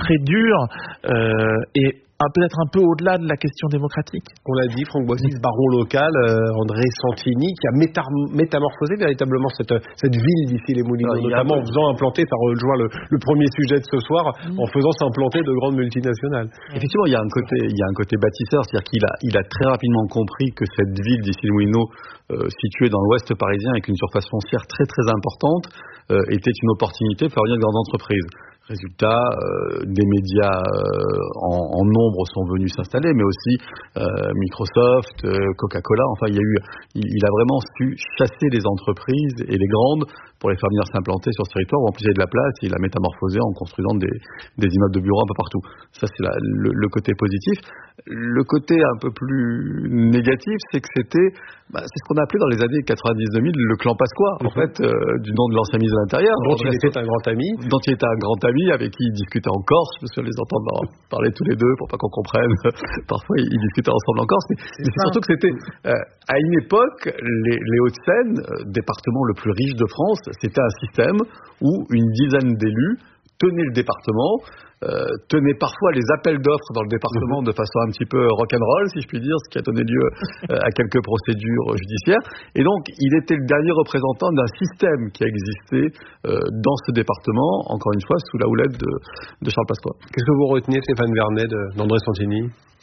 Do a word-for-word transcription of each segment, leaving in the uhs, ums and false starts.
très dur euh, et un, peut-être un peu au-delà de la question démocratique. On l'a dit, Franck Boissy, ce baron local, euh, André Santini, qui a métar- métamorphosé véritablement cette, cette ville d'ici les Moulineaux, ah, notamment en faisant implanter, ça rejoint le, le premier sujet de ce soir, mmh. en faisant s'implanter de grandes multinationales. Effectivement, il y a un côté, il y a un côté bâtisseur, c'est-à-dire qu'il a, il a très rapidement compris que cette ville d'ici les Moulineaux, euh, située dans l'ouest parisien avec une surface foncière très très importante, euh, était une opportunité pour venir de grandes entreprises. Résultat, euh, des médias euh, en, en nombre sont venus s'installer, mais aussi euh, Microsoft, euh, Coca-Cola. Enfin, il y a eu, il, il a vraiment su chasser les entreprises et les grandes pour les faire venir s'implanter sur ce territoire où en plus il y a de la place. Et il a métamorphosé en construisant des, des immeubles de bureaux un peu partout. Ça, c'est la, le, le côté positif. Le côté un peu plus négatif, c'est que c'était, bah, c'est ce qu'on a appelé dans les années quatre-vingt-dix deux mille le clan Pasqua, en fait, euh, du nom de l'ancien ministre de l'Intérieur. Dont il était un grand ami. Dont il était un grand ami, avec qui il discutait en Corse, parce que les entendre parler tous les deux pour pas qu'on comprenne. Parfois, ils discutaient ensemble en Corse. Mais c'est, mais c'est surtout que c'était, euh, à une époque, les, les Hauts-de-Seine, euh, département le plus riche de France, c'était un système où une dizaine d'élus tenaient le département, euh, tenaient parfois les appels d'offres dans le département de façon un petit peu rock'n'roll, si je puis dire, ce qui a donné lieu euh, à quelques procédures judiciaires. Et donc, il était le dernier représentant d'un système qui a existé euh, dans ce département, encore une fois, sous la houlette de, de Charles Pasqua. Qu'est-ce que vous retenez, Stéphane Vernet, de, d'André Santini ?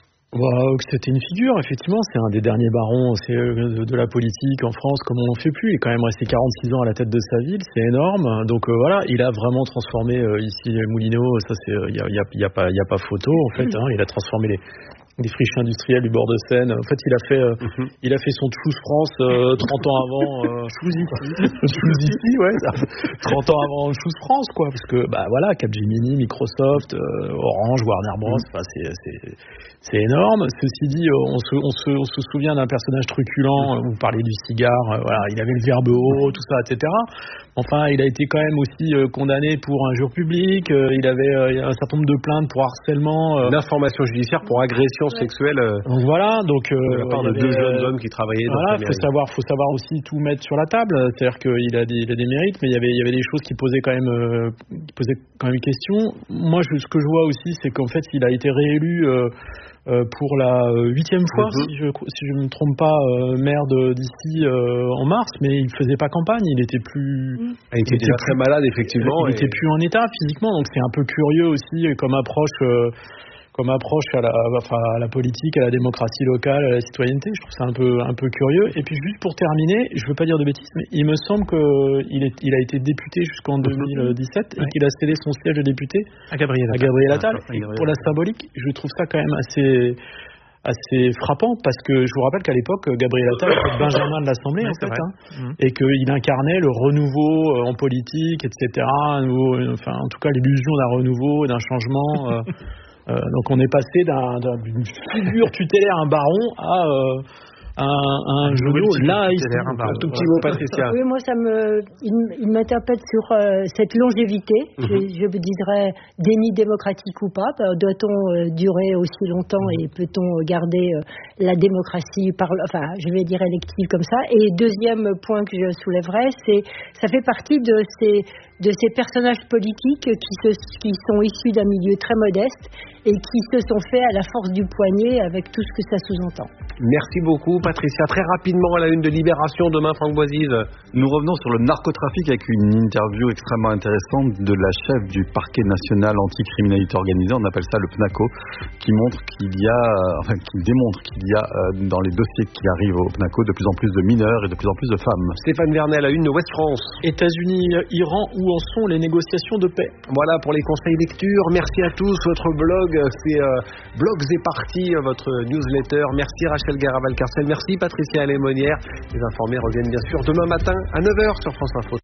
Wow, c'était une figure, effectivement, c'est un des derniers barons c'est, de, de la politique en France, comme on n'en fait plus. Il est quand même resté quarante-six ans à la tête de sa ville, c'est énorme. Donc euh, voilà, il a vraiment transformé euh, ici les Moulineaux, ça c'est, il euh, y, a, y, a, y, a pas, y a pas photo en fait. Hein, il a transformé les, les friches industrielles du bord de Seine. En fait, il a fait, euh, mm-hmm. il a fait son Choose France euh, trente ans avant. Euh, Choose ici, Choose ici, ouais. trente ans avant Choose France, quoi, parce que bah voilà, Capgemini, Microsoft, euh, Orange, Warner Bros. Mm-hmm. Enfin, c'est, c'est C'est énorme. Ceci dit, on se, on se, on se souvient d'un personnage truculent. Vous parlez du cigare. Voilà, il avait le verbe haut, tout ça, et cetera. Enfin, il a été quand même aussi condamné pour injure publique. Il avait un certain nombre de plaintes pour harcèlement. L'information judiciaire pour agression ouais. sexuelle. Donc voilà. Donc de la part de avait, deux jeunes hommes qui travaillaient. Voilà, dans faut savoir, faut savoir aussi tout mettre sur la table. C'est-à-dire qu'il a des, il a des mérites, mais il y avait, il y avait des choses qui posaient quand même, euh, qui posaient quand même question. Moi, je, ce que je vois aussi, c'est qu'en fait, il a été réélu. Euh, Euh, pour la huitième fois, mm-hmm. si je si je me trompe pas, euh, maire de, d'ici euh, en mars, mais il faisait pas campagne, il était plus, mm. il, il était déjà plus, très malade effectivement, il et... était plus en état physiquement, donc c'est un peu curieux aussi comme approche. Euh, comme approche à la, enfin, à la politique, à la démocratie locale, à la citoyenneté. Je trouve ça un peu, un peu curieux. Et puis juste pour terminer, je ne veux pas dire de bêtises, mais il me semble qu'il est, il a été député jusqu'en deux mille dix-sept et ouais. qu'il a cédé son siège de député à Gabriel Attal. À Gabriel Attal. Ah, et pour la symbolique, je trouve ça quand même assez... assez frappant parce que je vous rappelle qu'à l'époque Gabriel Attal était Benjamin de l'Assemblée ouais, en fait hein, mmh. et qu'il incarnait le renouveau euh, en politique, et cetera. Nouveau, enfin en tout cas l'illusion d'un renouveau, d'un changement. euh, Euh, donc on est passé d'un, d'un, d'une figure tutélaire, un baron, à euh, un, un genou là ici. Un tout petit mot, Patricia. Oui, moi ça me, il, il m'interpelle sur euh, cette longévité. Mm-hmm. Je, je me dirais déni démocratique ou pas. Doit-on euh, durer aussi longtemps et peut-on garder euh, la démocratie par, enfin, je vais dire élective comme ça. Et deuxième point que je soulèverais, c'est ça fait partie de ces de ces personnages politiques qui, se, qui sont issus d'un milieu très modeste et qui se sont faits à la force du poignet avec tout ce que ça sous-entend. Merci beaucoup Patricia. Très rapidement à la une de Libération, demain Franck Boissy. Nous revenons sur le narcotrafic avec une interview extrêmement intéressante de la chef du parquet national anticriminalité organisée, on appelle ça le PNACO, qui montre qu'il y a, enfin qui démontre qu'il y a euh, dans les dossiers qui arrivent au PNACO de plus en plus de mineurs et de plus en plus de femmes. Stéphane Vernet à la une de Ouest France. États-Unis, Iran, où en sont les négociations de paix? Voilà pour les conseils lecture. Merci à tous. Votre blog, c'est euh, Blogs et Parties, votre newsletter. Merci Rachel Guerra-Valcarcel. Merci Patricia Lémonière. Les informés reviennent bien sûr demain matin à neuf heures sur France Info.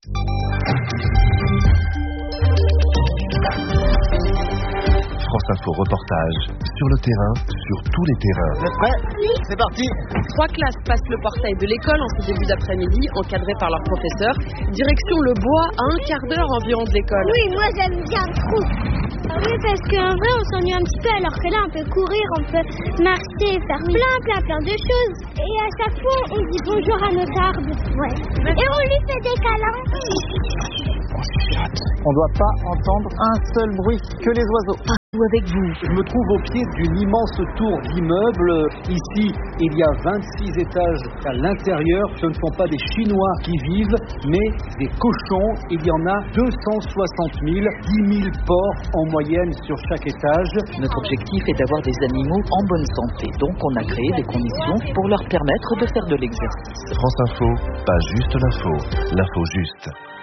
France Info reportage sur le terrain, sur tous les terrains. Vous êtes prêts ? Oui. C'est parti. Trois classes passent le portail de l'école en ce début d'après-midi, encadrées par leur professeur. Direction le bois, à un quart d'heure environ de l'école. Oui, moi j'aime bien trop. Oui, parce qu'en vrai on s'ennuie un petit peu, alors que là on peut courir, on peut marcher, faire plein, plein, plein de choses. Et à chaque fois on dit bonjour à notre arbre. Ouais. Et on lui fait des câlins. On ne doit pas entendre un seul bruit, que les oiseaux. Avec vous. Je me trouve au pied d'une immense tour d'immeubles. Ici, il y a vingt-six étages à l'intérieur. Ce ne sont pas des Chinois qui vivent, mais des cochons. Il y en a deux cent soixante mille, dix mille porcs en moyenne sur chaque étage. Notre objectif est d'avoir des animaux en bonne santé. Donc on a créé des conditions pour leur permettre de faire de l'exercice. France Info, pas juste l'info, l'info juste.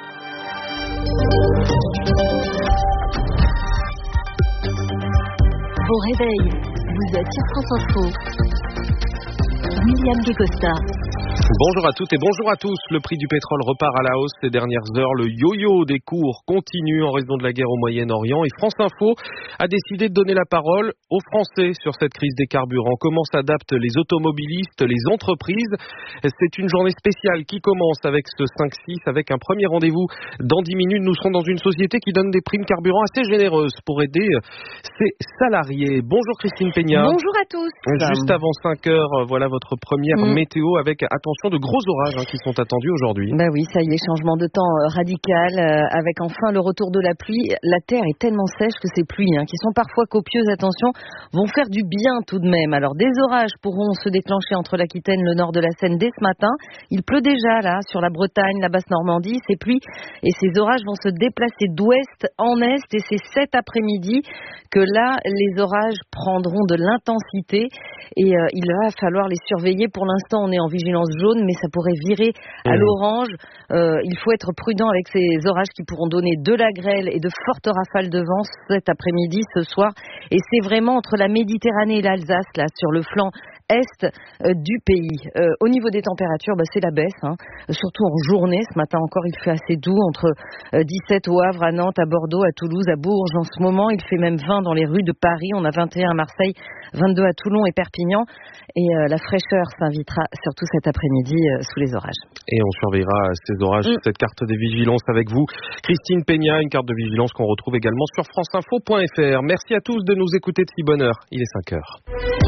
Au réveil, vous êtes sur France Info. William Guécosta. Bonjour à toutes et bonjour à tous. Le prix du pétrole repart à la hausse ces dernières heures. Le yo-yo des cours continue en raison de la guerre au Moyen-Orient. Et France Info a décidé de donner la parole aux Français sur cette crise des carburants. Comment s'adaptent les automobilistes, les entreprises? C'est une journée spéciale qui commence avec ce cinq six, avec un premier rendez-vous. Dans dix minutes, nous serons dans une société qui donne des primes carburant assez généreuses pour aider ses salariés. Bonjour Christine Peña. Bonjour à tous. Juste avant cinq heures, voilà votre première mmh. météo avec, attention, de gros orages hein, qui sont attendus aujourd'hui. Bah oui, ça y est, changement de temps euh, radical, euh, avec enfin le retour de la pluie. La terre est tellement sèche que ces pluies, hein, qui sont parfois copieuses, attention, vont faire du bien tout de même. Alors des orages pourront se déclencher entre l'Aquitaine, le nord de la Seine dès ce matin. Il pleut déjà là, sur la Bretagne, la Basse-Normandie. Ces pluies et ces orages vont se déplacer d'ouest en est et c'est cet après-midi que là, les orages prendront de l'intensité et euh, il va falloir les surveiller. Pour l'instant, on est en vigilance jaune, mais ça pourrait virer à mmh. l'orange. Euh, il faut être prudent avec ces orages qui pourront donner de la grêle et de fortes rafales de vent cet après-midi, ce soir. Et c'est vraiment entre la Méditerranée et l'Alsace, là, sur le flanc est euh, du pays. Euh, au niveau des températures, bah, c'est la baisse, hein. Surtout en journée. Ce matin encore, il fait assez doux, entre euh, dix-sept au Havre, à Nantes, à Bordeaux, à Toulouse, à Bourges. En ce moment, il fait même vingt dans les rues de Paris. On a vingt et un à Marseille, vingt-deux à Toulon et Perpignan. Et euh, la fraîcheur s'invitera surtout cet après-midi euh, sous les orages. Et on surveillera ces orages, mmh. cette carte des vigilances avec vous. Christine Peña, une carte de vigilance qu'on retrouve également sur franceinfo point f r. Merci à tous de nous écouter de si bonne heure. Il est cinq heures.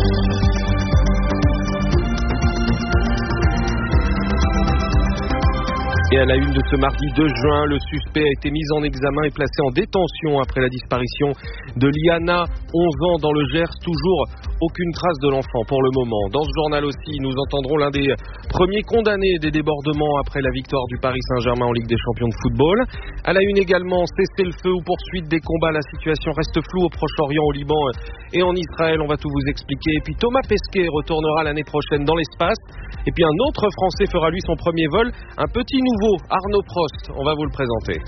Et à la une de ce mardi deux juin, le suspect a été mis en examen et placé en détention après la disparition de Liana, onze ans, dans le Gers. Toujours aucune trace de l'enfant pour le moment. Dans ce journal aussi, nous entendrons l'un des premiers condamnés des débordements après la victoire du Paris Saint-Germain en Ligue des Champions de football. À la une également, cessez le feu ou poursuite des combats. La situation reste floue au Proche-Orient, au Liban et en Israël. On va tout vous expliquer. Et puis Thomas Pesquet retournera l'année prochaine dans l'espace. Et puis un autre Français fera lui son premier vol, un petit nouveau, Arnaud Prost. On va vous le présenter.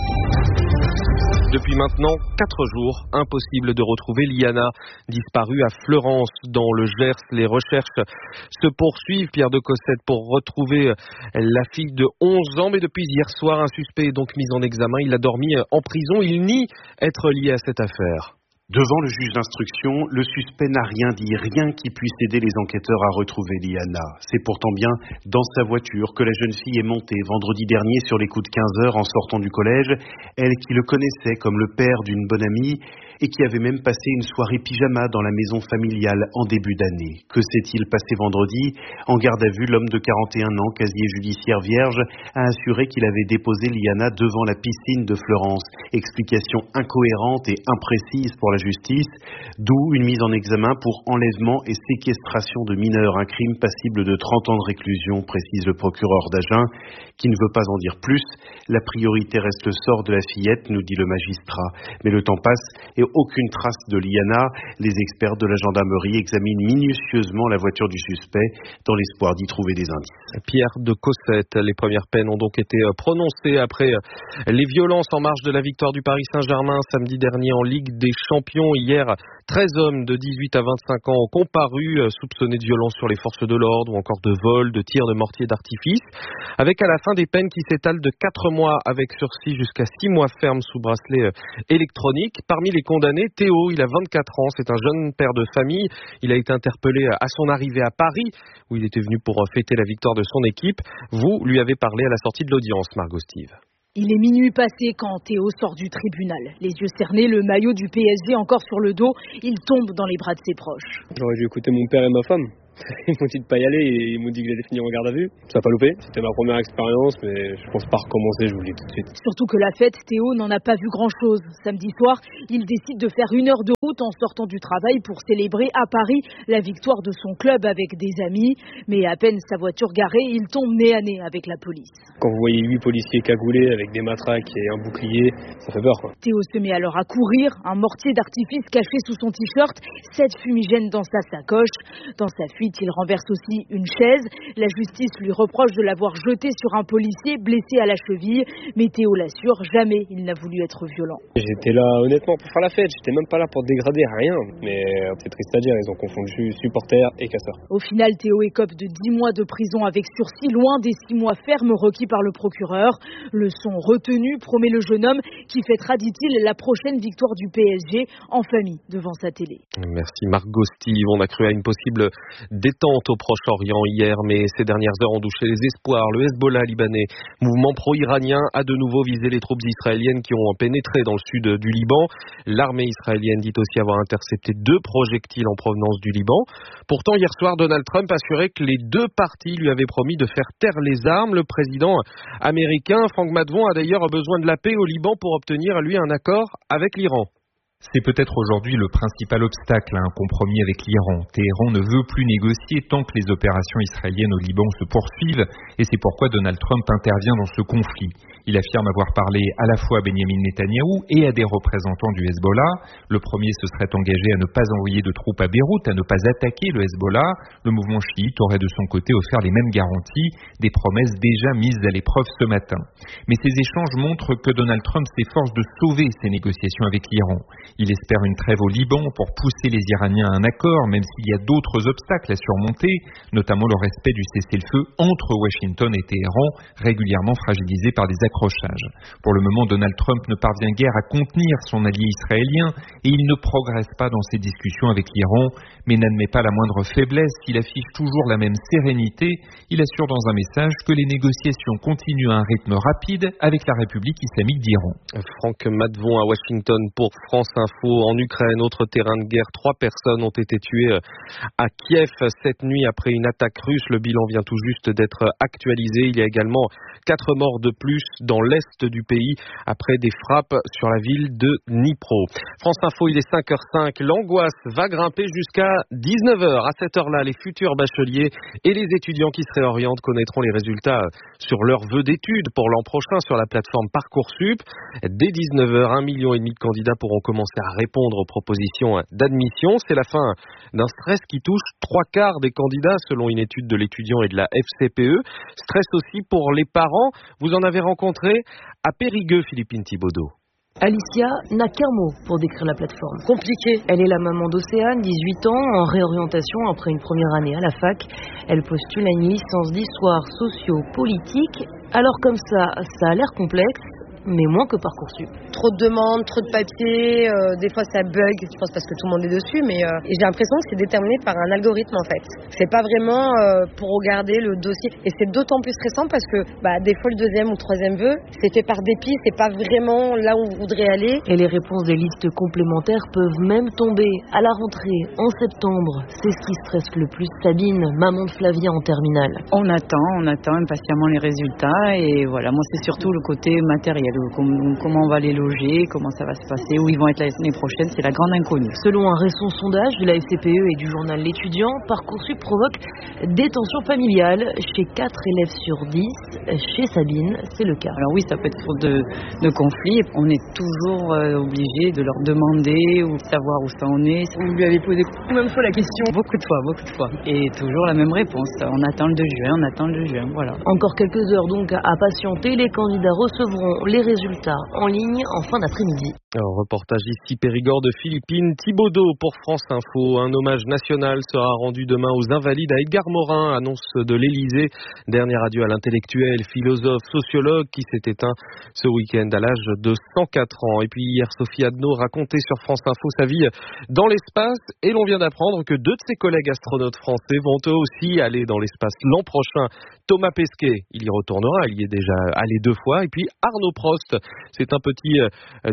Depuis maintenant quatre jours, impossible de retrouver Liana, disparue à Fleurance dans le Gers. Les recherches se poursuivent, Pierre de Cossette, pour retrouver la fille de onze ans. Mais depuis hier soir, un suspect est donc mis en examen. Il a dormi en prison. Il nie être lié à cette affaire. Devant le juge d'instruction, le suspect n'a rien dit, rien qui puisse aider les enquêteurs à retrouver Liana. C'est pourtant bien dans sa voiture que la jeune fille est montée vendredi dernier sur les coups de quinze heures en sortant du collège, elle qui le connaissait comme le père d'une bonne amie et qui avait même passé une soirée pyjama dans la maison familiale en début d'année. Que s'est-il passé vendredi? En garde à vue, l'homme de quarante et un ans, casier judiciaire vierge, a assuré qu'il avait déposé Liana devant la piscine de Fleurance. Explication incohérente et imprécise pour la justice, d'où une mise en examen pour enlèvement et séquestration de mineurs, un crime passible de trente ans de réclusion, précise le procureur d'Agen, qui ne veut pas en dire plus. La priorité reste le sort de la fillette, nous dit le magistrat. Mais le temps passe et aucune trace de Liana. Les experts de la gendarmerie examinent minutieusement la voiture du suspect dans l'espoir d'y trouver des indices. Pierre de Cossette, les premières peines ont donc été prononcées après les violences en marge de la victoire du Paris Saint-Germain samedi dernier en Ligue des Champions. Hier, treize hommes de dix-huit à vingt-cinq ans ont comparu, soupçonnés de violence sur les forces de l'ordre ou encore de vol, de tir de mortier d'artifice, avec à la fin des peines qui s'étalent de quatre mois avec sursis jusqu'à six mois ferme sous bracelet électronique. Parmi les condamnés, Théo, il a vingt-quatre ans, c'est un jeune père de famille. Il a été interpellé à son arrivée à Paris, où il était venu pour fêter la victoire de son équipe. Vous lui avez parlé à la sortie de l'audience, Margot Steve. Il est minuit passé quand Théo sort du tribunal. Les yeux cernés, le maillot du P S G encore sur le dos, il tombe dans les bras de ses proches. J'aurais dû écouter mon père et ma femme. Ils m'ont dit de pas y aller et ils m'ont dit que j'allais finir en garde à vue. Ça n'a pas loupé. C'était ma première expérience, mais je pense pas recommencer, je vous le dis tout de suite. Surtout que la fête, Théo n'en a pas vu grand-chose. Samedi soir, il décide de faire une heure de route en sortant du travail pour célébrer à Paris la victoire de son club avec des amis. Mais à peine sa voiture garée, il tombe nez à nez avec la police. Quand vous voyez huit policiers cagoulés avec des matraques et un bouclier, ça fait peur, quoi. Théo se met alors à courir, un mortier d'artifice caché sous son t-shirt, sept fumigènes dans sa sacoche. Dans sa fuite, il renverse aussi une chaise. La justice lui reproche de l'avoir jeté sur un policier blessé à la cheville. Mais Théo l'assure, jamais il n'a voulu être violent. J'étais là honnêtement pour faire la fête, j'étais même pas là pour dégrader, rien. Mais c'est triste à dire, ils ont confondu supporters et casseurs. Au final, Théo écope de dix mois de prison avec sursis, loin des six mois fermes requis par le procureur. Leçon retenue, promet le jeune homme, qui fêtera, dit-il, la prochaine victoire du P S G en famille devant sa télé. Merci Margot Steve. On a cru à une possible détente au Proche-Orient hier, mais ces dernières heures ont douché les espoirs. Le Hezbollah libanais, mouvement pro-iranien, a de nouveau visé les troupes israéliennes qui ont pénétré dans le sud du Liban. L'armée israélienne dit aussi avoir intercepté deux projectiles en provenance du Liban. Pourtant, hier soir, Donald Trump assurait que les deux parties lui avaient promis de faire taire les armes. Le président américain, Franck Madvon, a d'ailleurs besoin de la paix au Liban pour obtenir, lui, un accord avec l'Iran. C'est peut-être aujourd'hui le principal obstacle à un compromis avec l'Iran. Téhéran ne veut plus négocier tant que les opérations israéliennes au Liban se poursuivent, et c'est pourquoi Donald Trump intervient dans ce conflit. Il affirme avoir parlé à la fois à Benjamin Netanyahou et à des représentants du Hezbollah. Le premier se serait engagé à ne pas envoyer de troupes à Beyrouth, à ne pas attaquer le Hezbollah. Le mouvement chiite aurait de son côté offert les mêmes garanties, des promesses déjà mises à l'épreuve ce matin. Mais ces échanges montrent que Donald Trump s'efforce de sauver ces négociations avec l'Iran. Il espère une trêve au Liban pour pousser les Iraniens à un accord, même s'il y a d'autres obstacles à surmonter, notamment le respect du cessez-le-feu entre Washington et Téhéran, régulièrement fragilisé par des accrochages. Pour le moment, Donald Trump ne parvient guère à contenir son allié israélien et il ne progresse pas dans ses discussions avec l'Iran, mais n'admet pas la moindre faiblesse. Il affiche toujours la même sérénité. Il assure dans un message que les négociations continuent à un rythme rapide avec la République islamique d'Iran. Franck Madvon à Washington pour France Info. En Ukraine, autre terrain de guerre, trois personnes ont été tuées à Kiev cette nuit après une attaque russe. Le bilan vient tout juste d'être actualisé. Il y a également quatre morts de plus dans l'est du pays après des frappes sur la ville de Dnipro. France Info, il est cinq heures cinq. L'angoisse va grimper jusqu'à dix-neuf heures. À cette heure-là, les futurs bacheliers et les étudiants qui se réorientent connaîtront les résultats sur leurs vœux d'études pour l'an prochain sur la plateforme Parcoursup. Dès dix-neuf heures, un million et demi de candidats pourront commencer à répondre aux propositions d'admission. C'est la fin d'un stress qui touche trois quarts des candidats selon une étude de l'étudiant et de la F C P E. Stress aussi pour les parents. Vous en avez rencontré à Périgueux, Philippine Thibaudot. Alicia n'a qu'un mot pour décrire la plateforme. Compliqué. Elle est la maman d'Océane, dix-huit ans, en réorientation après une première année à la fac. Elle postule à une licence d'histoire socio-politique. Alors comme ça, ça a l'air complexe, mais moins que Parcoursup. Trop de demandes, trop de papiers, euh, des fois ça bug, je pense parce que tout le monde est dessus, mais euh, et j'ai l'impression que c'est déterminé par un algorithme en fait. C'est pas vraiment euh, pour regarder le dossier, et c'est d'autant plus stressant parce que bah, des fois le deuxième ou le troisième vœu, c'est fait par dépit, c'est pas vraiment là où on voudrait aller. Et les réponses des listes complémentaires peuvent même tomber à la rentrée, en septembre. C'est ce qui stresse le plus Sabine, maman de Flavia en terminale. On attend, on attend impatiemment les résultats, et voilà, moi c'est surtout le côté matériel. Comment on va les loger, comment ça va se passer, où ils vont être l'année prochaine, c'est la grande inconnue. Selon un récent sondage de la F C P E et du journal L'étudiant, Parcoursup provoque des tensions familiales chez quatre élèves sur dix. Chez Sabine, c'est le cas. Alors oui, ça peut être source de, de conflits. On est toujours euh, obligé de leur demander ou de savoir où ça en est. Vous lui avez posé combien de fois la question? Beaucoup de fois, beaucoup de fois. Et toujours la même réponse. On attend le deux juin, on attend le deux juin, voilà. Encore quelques heures donc à patienter. Les candidats recevront les résultats en ligne en fin d'après-midi. Alors, reportage ici Périgord de Philippine Thibaudot pour France Info. Un hommage national sera rendu demain aux Invalides à Edgar Morin, annonce de l'Élysée. Dernier adieu à l'intellectuel, philosophe, sociologue qui s'est éteint ce week-end à l'âge de cent quatre ans. Et puis hier, Sophie Adno racontait sur France Info sa vie dans l'espace, et l'on vient d'apprendre que deux de ses collègues astronautes français vont eux aussi aller dans l'espace l'an prochain. Thomas Pesquet, il y retournera, il y est déjà allé deux fois, et puis Arnaud Prost, c'est un petit nouveau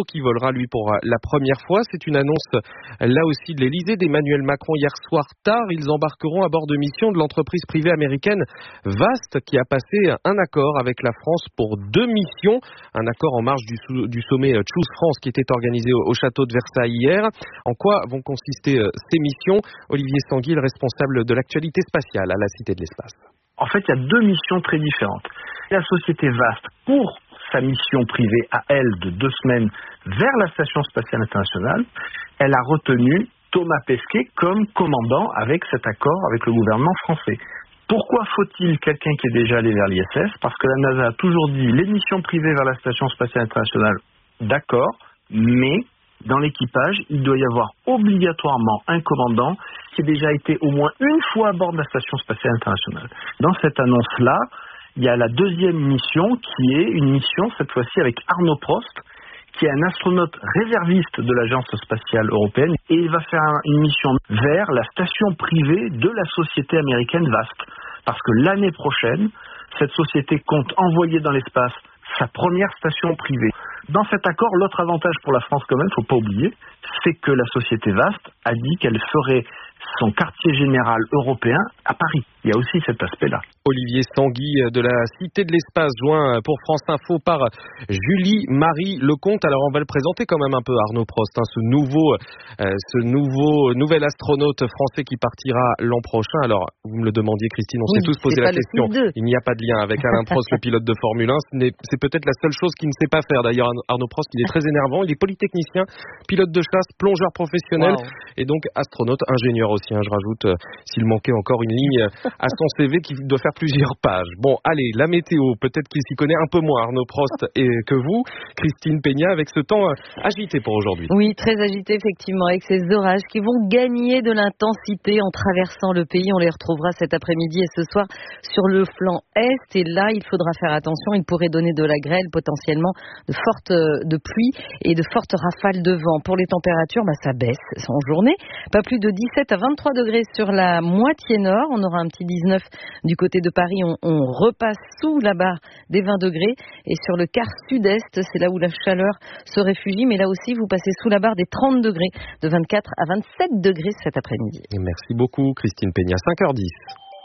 qui volera lui pour la première fois. C'est une annonce là aussi de l'Elysée, d'Emmanuel Macron hier soir tard. Ils embarqueront à bord de mission de l'entreprise privée américaine Vast qui a passé un accord avec la France pour deux missions. Un accord en marge du, du sommet Choose France qui était organisé au, au château de Versailles hier. En quoi vont consister euh, ces missions? Olivier Sanguy, le responsable de l'actualité spatiale à la Cité de l'Espace. En fait, il y a deux missions très différentes. La société Vast, pour sa mission privée à elle de deux semaines vers la Station spatiale internationale, elle a retenu Thomas Pesquet comme commandant avec cet accord avec le gouvernement français. Pourquoi faut-il quelqu'un qui est déjà allé vers l'I S S? Parce que la NASA a toujours dit les missions privées vers la Station spatiale internationale, d'accord, mais dans l'équipage, il doit y avoir obligatoirement un commandant qui a déjà été au moins une fois à bord de la Station spatiale internationale. Dans cette annonce-là, il y a la deuxième mission qui est une mission, cette fois-ci avec Arnaud Prost, qui est un astronaute réserviste de l'Agence spatiale européenne, et il va faire une mission vers la station privée de la société américaine Vast. Parce que l'année prochaine, cette société compte envoyer dans l'espace sa première station privée. Dans cet accord, l'autre avantage pour la France quand même, il ne faut pas oublier, c'est que la société Vast a dit qu'elle ferait son quartier général européen à Paris. Il y a aussi cet aspect-là. Olivier Sanguy de la Cité de l'Espace, joint pour France Info par Julie-Marie Lecomte. Alors on va le présenter quand même un peu, Arnaud Prost, hein, ce nouveau, euh, ce nouveau nouvel astronaute français qui partira l'an prochain. Alors vous me le demandiez, Christine, on oui, s'est tous posé la question. Il n'y a pas de lien avec Alain Prost, le pilote de Formule un. C'est peut-être la seule chose qu'il ne sait pas faire. D'ailleurs, Arnaud Prost, il est très énervant. Il est polytechnicien, pilote de chasse, plongeur professionnel wow. et donc astronaute, ingénieur aussi. Hein, je rajoute, euh, s'il manquait encore une ligne à son C V qui doit faire plusieurs pages. Bon, allez, la météo, peut-être qu'il s'y connaît un peu moins, Arnaud Prost, et que vous, Christine Peña, avec ce temps agité pour aujourd'hui. Oui, très agité, effectivement, avec ces orages qui vont gagner de l'intensité en traversant le pays. On les retrouvera cet après-midi et ce soir sur le flanc est. Et là, il faudra faire attention. Il pourrait donner de la grêle, potentiellement de fortes de pluie et de fortes rafales de vent. Pour les températures, bah, ça baisse en journée. Pas plus de dix-sept à vingt-trois degrés sur la moitié nord. On aura un petit dix-neuf du côté de Paris. On, on repasse sous la barre des vingt degrés. Et sur le quart sud-est, c'est là où la chaleur se réfugie. Mais là aussi, vous passez sous la barre des trente degrés, de vingt-quatre à vingt-sept degrés cet après-midi. Et merci beaucoup, Christine Peña. cinq heures dix.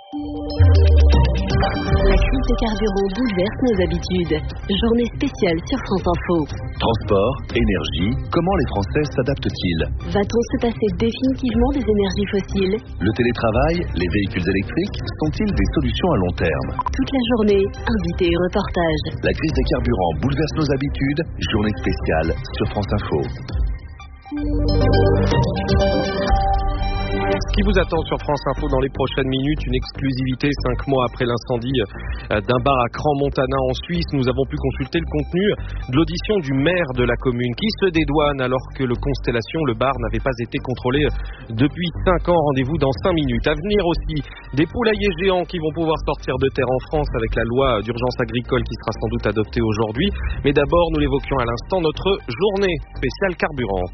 La crise des carburants bouleverse nos habitudes. Journée spéciale sur France Info. Transport, énergie, comment les Français s'adaptent-ils? Va-t-on se passer définitivement des énergies fossiles? Le télétravail, les véhicules électriques sont-ils des solutions à long terme? Toute la journée, invités et reportages. La crise des carburants bouleverse nos habitudes. Journée spéciale sur France Info. Ce qui vous attend sur France Info dans les prochaines minutes, une exclusivité cinq mois après l'incendie d'un bar à Crans-Montana en Suisse. Nous avons pu consulter le contenu de l'audition du maire de la commune qui se dédouane alors que le Constellation, le bar, n'avait pas été contrôlé depuis cinq ans. Rendez-vous dans cinq minutes. À venir aussi, des poulaillers géants qui vont pouvoir sortir de terre en France avec la loi d'urgence agricole qui sera sans doute adoptée aujourd'hui. Mais d'abord, nous l'évoquions à l'instant, notre journée spéciale carburant.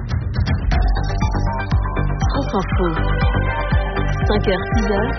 France Info. cinq heures, six heures.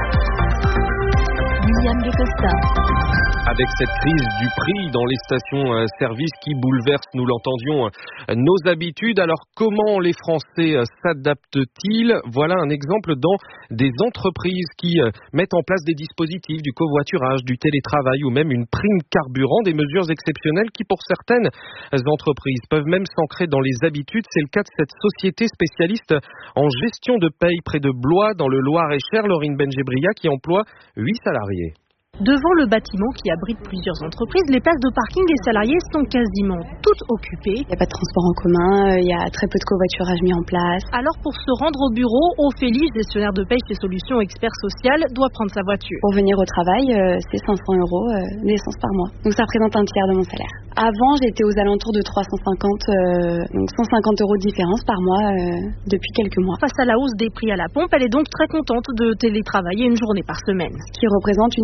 William de Costa. Avec cette crise du prix dans les stations-service qui bouleverse, nous l'entendions, nos habitudes. Alors comment les Français s'adaptent-ils? Voilà un exemple dans des entreprises qui mettent en place des dispositifs, du covoiturage, du télétravail ou même une prime carburant, des mesures exceptionnelles qui pour certaines entreprises peuvent même s'ancrer dans les habitudes. C'est le cas de cette société spécialiste en gestion de paye près de Blois dans le Loir-et-Cher, Laurine Benjebria, qui emploie huit salariés. Devant le bâtiment qui abrite plusieurs entreprises, les places de parking des salariés sont quasiment toutes occupées. Il n'y a pas de transport en commun, il y a très peu de covoiturage mis en place. Alors pour se rendre au bureau, Ophélie, gestionnaire de paye chez Solutions Expert Social, doit prendre sa voiture. Pour venir au travail, c'est cinq cents euros d'essence par mois. Donc ça représente un tiers de mon salaire. Avant, j'étais aux alentours de trois cent cinquante, euh, donc cent cinquante euros de différence par mois euh, depuis quelques mois. Face à la hausse des prix à la pompe, elle est donc très contente de télétravailler une journée par semaine. Ce qui représente une économie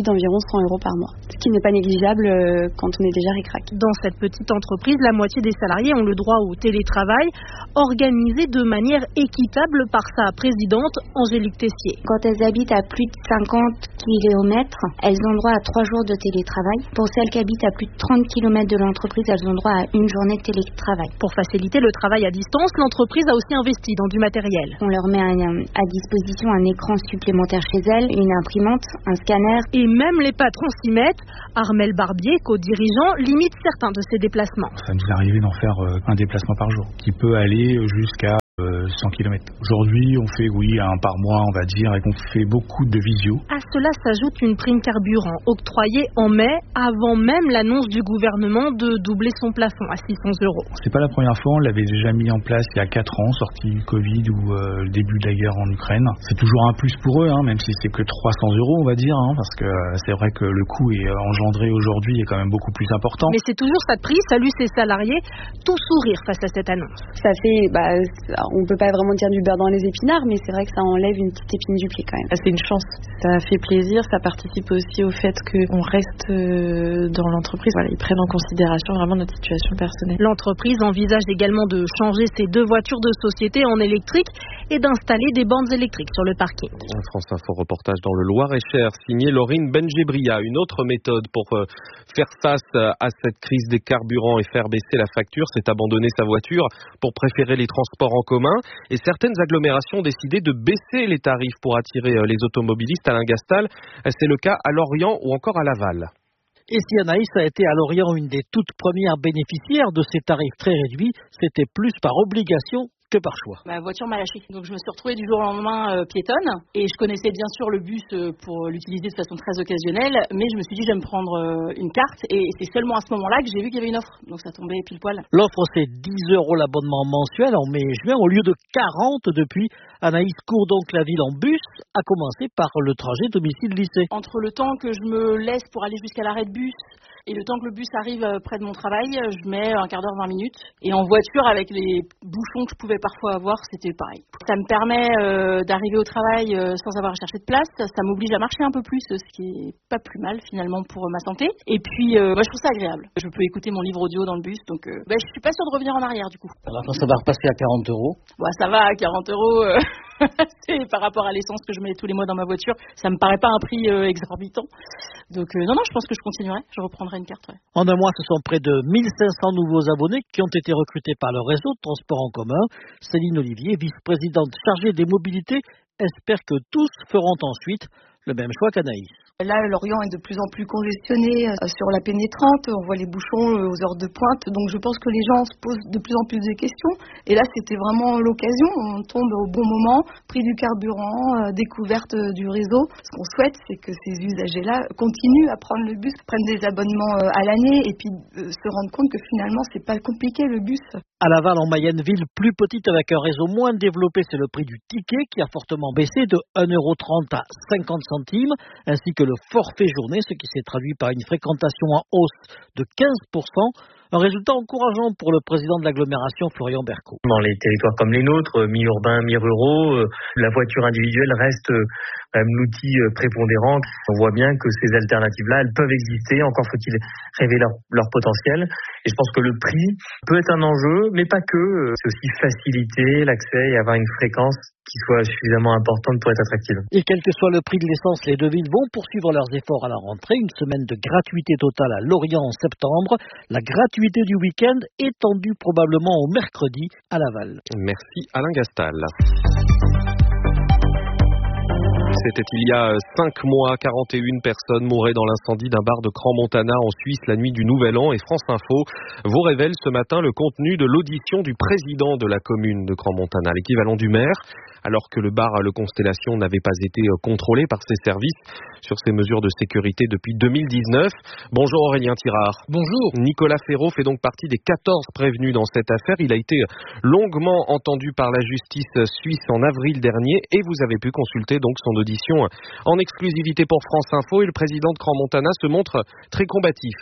d'environ cent euros par mois, ce qui n'est pas négligeable euh, quand on est déjà ric-rac. Dans cette petite entreprise, la moitié des salariés ont le droit au télétravail, organisé de manière équitable par sa présidente Angélique Tessier. Quand elles habitent à plus de cinquante kilomètres, elles ont droit à trois jours de télétravail. Pour celles qui habitent à plus de trente kilomètres de l'entreprise, elles ont droit à une journée de télétravail. Pour faciliter le travail à distance, l'entreprise a aussi investi dans du matériel. On leur met un, à disposition un écran supplémentaire chez elles, une imprimante, un scanner. Et même les patrons s'y mettent. Armel Barbier, co-dirigeant, limite certains de ses déplacements. Ça nous est arrivé d'en faire euh, un déplacement par jour, qui peut aller jusqu'à euh, cent kilomètres. Aujourd'hui, on fait, oui, un par mois, on va dire, et qu'on fait beaucoup de visio. À cela s'ajoute une prime carburant octroyée en mai, avant même l'annonce du gouvernement de doubler son plafond à six cents euros. C'est pas la première fois, on l'avait déjà mis en place il y a quatre ans, sorti du Covid ou euh, le début de la guerre en Ukraine. C'est toujours un plus pour eux, hein, même si c'est que trois cents euros, on va dire, hein, parce que euh, c'est vrai que le coût est engendré aujourd'hui est quand même beaucoup plus important. Mais c'est toujours ça de prix, salut ses salariés, tout sourire face à cette annonce. Ça fait, bah, on peut pas vraiment dire du beurre dans les épinards, mais c'est vrai que ça enlève une petite épine du pied quand même. C'est une chance, ça fait plaisir, ça participe aussi au fait qu'on reste dans l'entreprise. Voilà, ils prennent en considération vraiment notre situation personnelle. L'entreprise envisage également de changer ses deux voitures de société en électrique et d'installer des bandes électriques sur le parking. France Info reportage dans le Loir-et-Cher, signé Laurine Benjebria. Une autre méthode pour faire face à cette crise des carburants et faire baisser la facture, c'est abandonner sa voiture pour préférer les transports en commun. Et certaines agglomérations ont décidé de baisser les tarifs pour attirer les automobilistes. Alain Gastal, c'est le cas à Lorient ou encore à Laval. Et si Anaïs a été à Lorient une des toutes premières bénéficiaires de ces tarifs très réduits, c'était plus par obligation que par choix. Ma voiture m'a lâché, donc je me suis retrouvée du jour au lendemain euh, piétonne et je connaissais bien sûr le bus euh, pour l'utiliser de façon très occasionnelle, mais je me suis dit je vais me prendre euh, une carte et c'est seulement à ce moment-là que j'ai vu qu'il y avait une offre, donc ça tombait pile poil. L'offre c'est dix euros l'abonnement mensuel en mai et juin au lieu de quarante depuis. Anaïs court donc la ville en bus, à commencer par le trajet domicile-lycée. Entre le temps que je me laisse pour aller jusqu'à l'arrêt de bus et le temps que le bus arrive près de mon travail, je mets un quart d'heure, vingt minutes. Et en voiture, avec les bouchons que je pouvais parfois avoir, c'était pareil. Ça me permet euh, d'arriver au travail euh, sans avoir à chercher de place. Ça m'oblige à marcher un peu plus, ce qui est pas plus mal finalement pour ma santé. Et puis, euh, moi, je trouve ça agréable. Je peux écouter mon livre audio dans le bus, donc euh, bah, je suis pas sûre de revenir en arrière du coup. Alors quand ça va repasser à quarante euros. Bah, ça va à quarante euros. Euh... c'est par rapport à l'essence que je mets tous les mois dans ma voiture, ça me paraît pas un prix euh, exorbitant. Donc euh, non, non, je pense que je continuerai, je reprendrai une carte. Ouais. En un mois, ce sont près de mille cinq cents nouveaux abonnés qui ont été recrutés par le réseau de transport en commun. Céline Olivier, vice-présidente chargée des mobilités, espère que tous feront ensuite le même choix qu'Anaïs. Là, Lorient est de plus en plus congestionné euh, sur la pénétrante, on voit les bouchons euh, aux heures de pointe, donc je pense que les gens se posent de plus en plus de questions. Et là, c'était vraiment l'occasion, on tombe au bon moment, prix du carburant, euh, découverte euh, du réseau. Ce qu'on souhaite, c'est que ces usagers-là continuent à prendre le bus, prennent des abonnements euh, à l'année et puis euh, se rendent compte que finalement, c'est pas compliqué le bus. À Laval, en Mayenne, ville plus petite avec un réseau moins développé, c'est le prix du ticket qui a fortement baissé de un euro trente à cinquante centimes, ainsi que le forfait journée, ce qui s'est traduit par une fréquentation en hausse de quinze pour cent. Un résultat encourageant pour le président de l'agglomération, Florian Berco. Dans les territoires comme les nôtres, mi-urbains, mi-ruraux, la voiture individuelle reste quand même l'outil prépondérant. On voit bien que ces alternatives-là, elles peuvent exister. Encore faut-il révéler leur, leur potentiel. Et je pense que le prix peut être un enjeu, mais pas que. C'est aussi faciliter l'accès et avoir une fréquence qui soit suffisamment importante pour être attractive. Et quel que soit le prix de l'essence, les deux villes vont poursuivre leurs efforts à la rentrée. Une semaine de gratuité totale à Lorient en septembre. La gratuité du week-end étendue probablement au mercredi à Laval. Merci Alain Gastal. C'était il y a cinq mois, quarante et une personnes mouraient dans l'incendie d'un bar de Crans-Montana en Suisse la nuit du Nouvel An et France Info vous révèle ce matin le contenu de l'audition du président de la commune de Crans-Montana, l'équivalent du maire, alors que le bar Le Constellation n'avait pas été contrôlé par ses services sur ces mesures de sécurité depuis deux mille dix-neuf. Bonjour Aurélien Tirard. Bonjour. Nicolas Ferraud fait donc partie des quatorze prévenus dans cette affaire. Il a été longuement entendu par la justice suisse en avril dernier et vous avez pu consulter donc son audition en exclusivité pour France Info et le président de Crans-Montana se montre très combatif.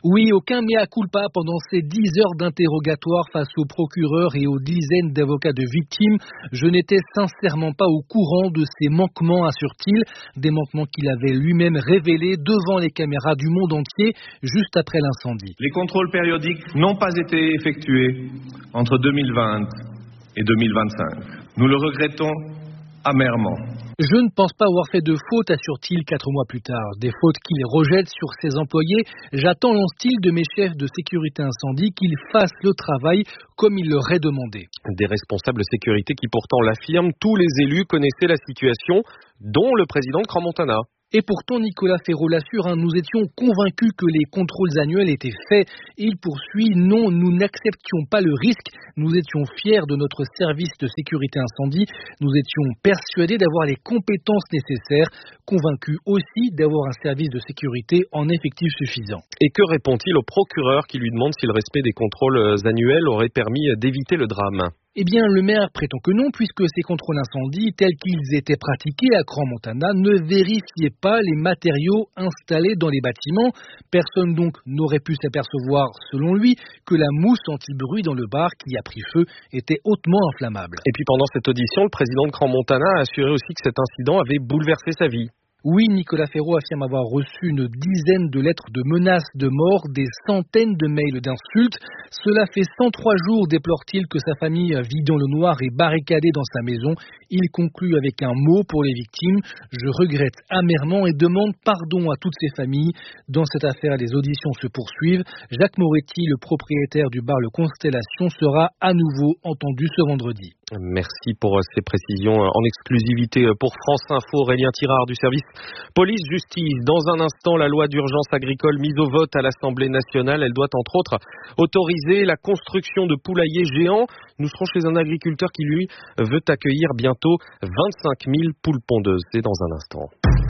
Oui, aucun mea culpa pendant ces dix heures d'interrogatoire face aux procureurs et aux dizaines d'avocats de victimes. Je n'étais sincèrement pas au courant de ces manquements, assure-t-il, des manquements qu'il avait lui-même révélés devant les caméras du monde entier juste après l'incendie. Les contrôles périodiques n'ont pas été effectués entre deux mille vingt et deux mille vingt-cinq. Nous le regrettons amèrement. Je ne pense pas avoir fait de faute, assure-t-il quatre mois plus tard. Des fautes qu'il rejette sur ses employés. J'attends, lance-t-il, de mes chefs de sécurité incendie qu'ils fassent le travail comme il leur est demandé. Des responsables sécurité qui pourtant l'affirment, tous les élus connaissaient la situation, dont le président de Crans-Montana. Et pourtant, Nicolas Ferraud l'assure, hein, nous étions convaincus que les contrôles annuels étaient faits. Il poursuit, non, nous n'acceptions pas le risque. Nous étions fiers de notre service de sécurité incendie. Nous étions persuadés d'avoir les compétences nécessaires, convaincus aussi d'avoir un service de sécurité en effectif suffisant. Et que répond-il au procureur qui lui demande si le respect des contrôles annuels aurait permis d'éviter le drame ? Eh bien, le maire prétend que non, puisque ces contrôles incendies, tels qu'ils étaient pratiqués à Crans-Montana, ne vérifiaient pas les matériaux installés dans les bâtiments. Personne donc n'aurait pu s'apercevoir, selon lui, que la mousse anti-bruit dans le bar qui a pris feu était hautement inflammable. Et puis pendant cette audition, le président de Crans-Montana a assuré aussi que cet incident avait bouleversé sa vie. Oui, Nicolas Ferraud affirme avoir reçu une dizaine de lettres de menaces de mort, des centaines de mails d'insultes. Cela fait cent trois jours, déplore-t-il, que sa famille vit dans le noir et barricadée dans sa maison. Il conclut avec un mot pour les victimes. Je regrette amèrement et demande pardon à toutes ces familles. Dans cette affaire, les auditions se poursuivent. Jacques Moretti, le propriétaire du bar Le Constellation, sera à nouveau entendu ce vendredi. Merci pour ces précisions en exclusivité pour France Info. Aurélien Tirard du service police-justice. Dans un instant, la loi d'urgence agricole mise au vote à l'Assemblée nationale, elle doit entre autres autoriser la construction de poulaillers géants. Nous serons chez un agriculteur qui, lui, veut accueillir bientôt vingt-cinq mille poules pondeuses. C'est dans un instant.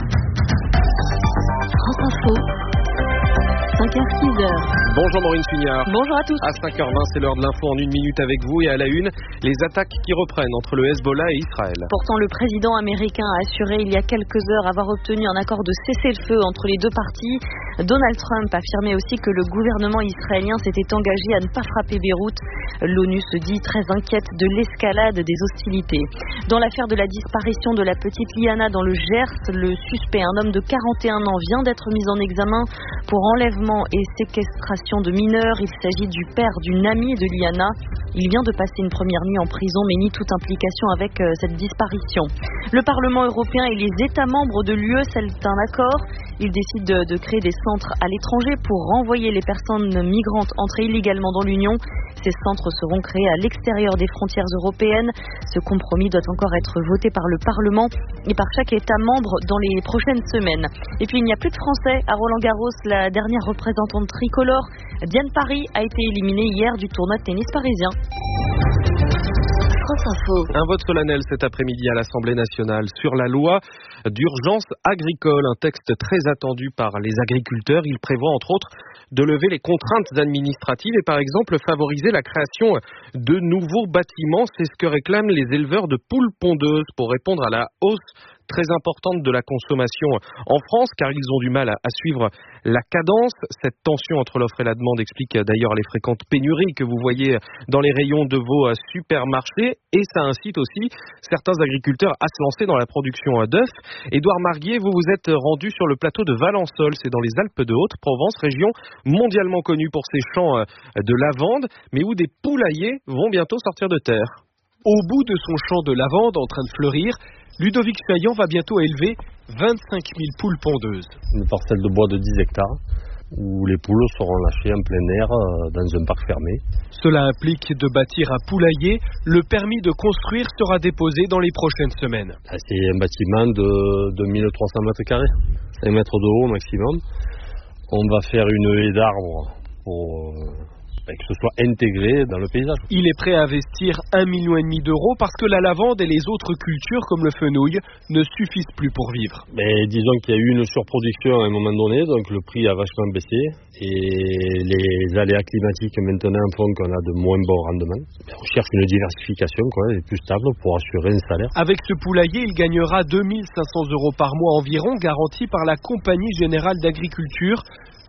France Info. cinq heures six heures. Bonjour Maureen Sugnard. Bonjour à tous. À cinq heures vingt, c'est l'heure de l'info en une minute avec vous et à la une, les attaques qui reprennent entre le Hezbollah et Israël. Pourtant, le président américain a assuré il y a quelques heures avoir obtenu un accord de cessez-le-feu entre les deux parties. Donald Trump affirmait aussi que le gouvernement israélien s'était engagé à ne pas frapper Beyrouth. L'ONU se dit très inquiète de l'escalade des hostilités. Dans l'affaire de la disparition de la petite Liana dans le Gers, le suspect, un homme de quarante et un ans, vient d'être mis en examen pour enlèvement et séquestration de mineurs. Il s'agit du père d'une amie de Liana. Il vient de passer une première nuit en prison mais nie toute implication avec euh, cette disparition. Le Parlement européen et les États membres de l'U E scellent un accord. Ils décident de, de créer des centres à l'étranger pour renvoyer les personnes migrantes entrées illégalement dans l'Union. Ces centres seront créés à l'extérieur des frontières européennes. Ce compromis doit encore être voté par le Parlement et par chaque État membre dans les prochaines semaines. Et puis il n'y a plus de Français à Roland-Garros. La dernière représentante tricolore, Diane Paris, a été éliminée hier du tournoi de tennis parisien. France Info. Un vote solennel cet après-midi à l'Assemblée nationale sur la loi d'urgence agricole, un texte très attendu par les agriculteurs. Il prévoit entre autres de lever les contraintes administratives et par exemple favoriser la création de nouveaux bâtiments. C'est ce que réclament les éleveurs de poules pondeuses pour répondre à la hausse très importante de la consommation en France, car ils ont du mal à, à suivre la cadence. Cette tension entre l'offre et la demande explique d'ailleurs les fréquentes pénuries que vous voyez dans les rayons de vos supermarchés, et ça incite aussi certains agriculteurs à se lancer dans la production d'œufs. Édouard Marguier, vous vous êtes rendu sur le plateau de Valençol, c'est dans les Alpes de Haute-Provence, région mondialement connue pour ses champs de lavande, mais où des poulaillers vont bientôt sortir de terre. Au bout de son champ de lavande en train de fleurir, Ludovic Chaillan va bientôt élever vingt-cinq mille poules pondeuses. Une parcelle de bois de dix hectares où les poules seront lâchées en plein air dans un parc fermé. Cela implique de bâtir un poulailler. Le permis de construire sera déposé dans les prochaines semaines. C'est un bâtiment de, de mille trois cents mètres carrés, cinq mètres de haut maximum. On va faire une haie d'arbres pour que ce soit intégré dans le paysage. Il est prêt à investir un million et demi d'euros parce que la lavande et les autres cultures comme le fenouil ne suffisent plus pour vivre. Mais disons qu'il y a eu une surproduction à un moment donné, donc le prix a vachement baissé et les aléas climatiques maintenant font qu'on a de moins bons rendements. On cherche une diversification quoi, et plus stable pour assurer un salaire. Avec ce poulailler, il gagnera deux mille cinq cents euros par mois environ, garantis par la Compagnie Générale d'Agriculture.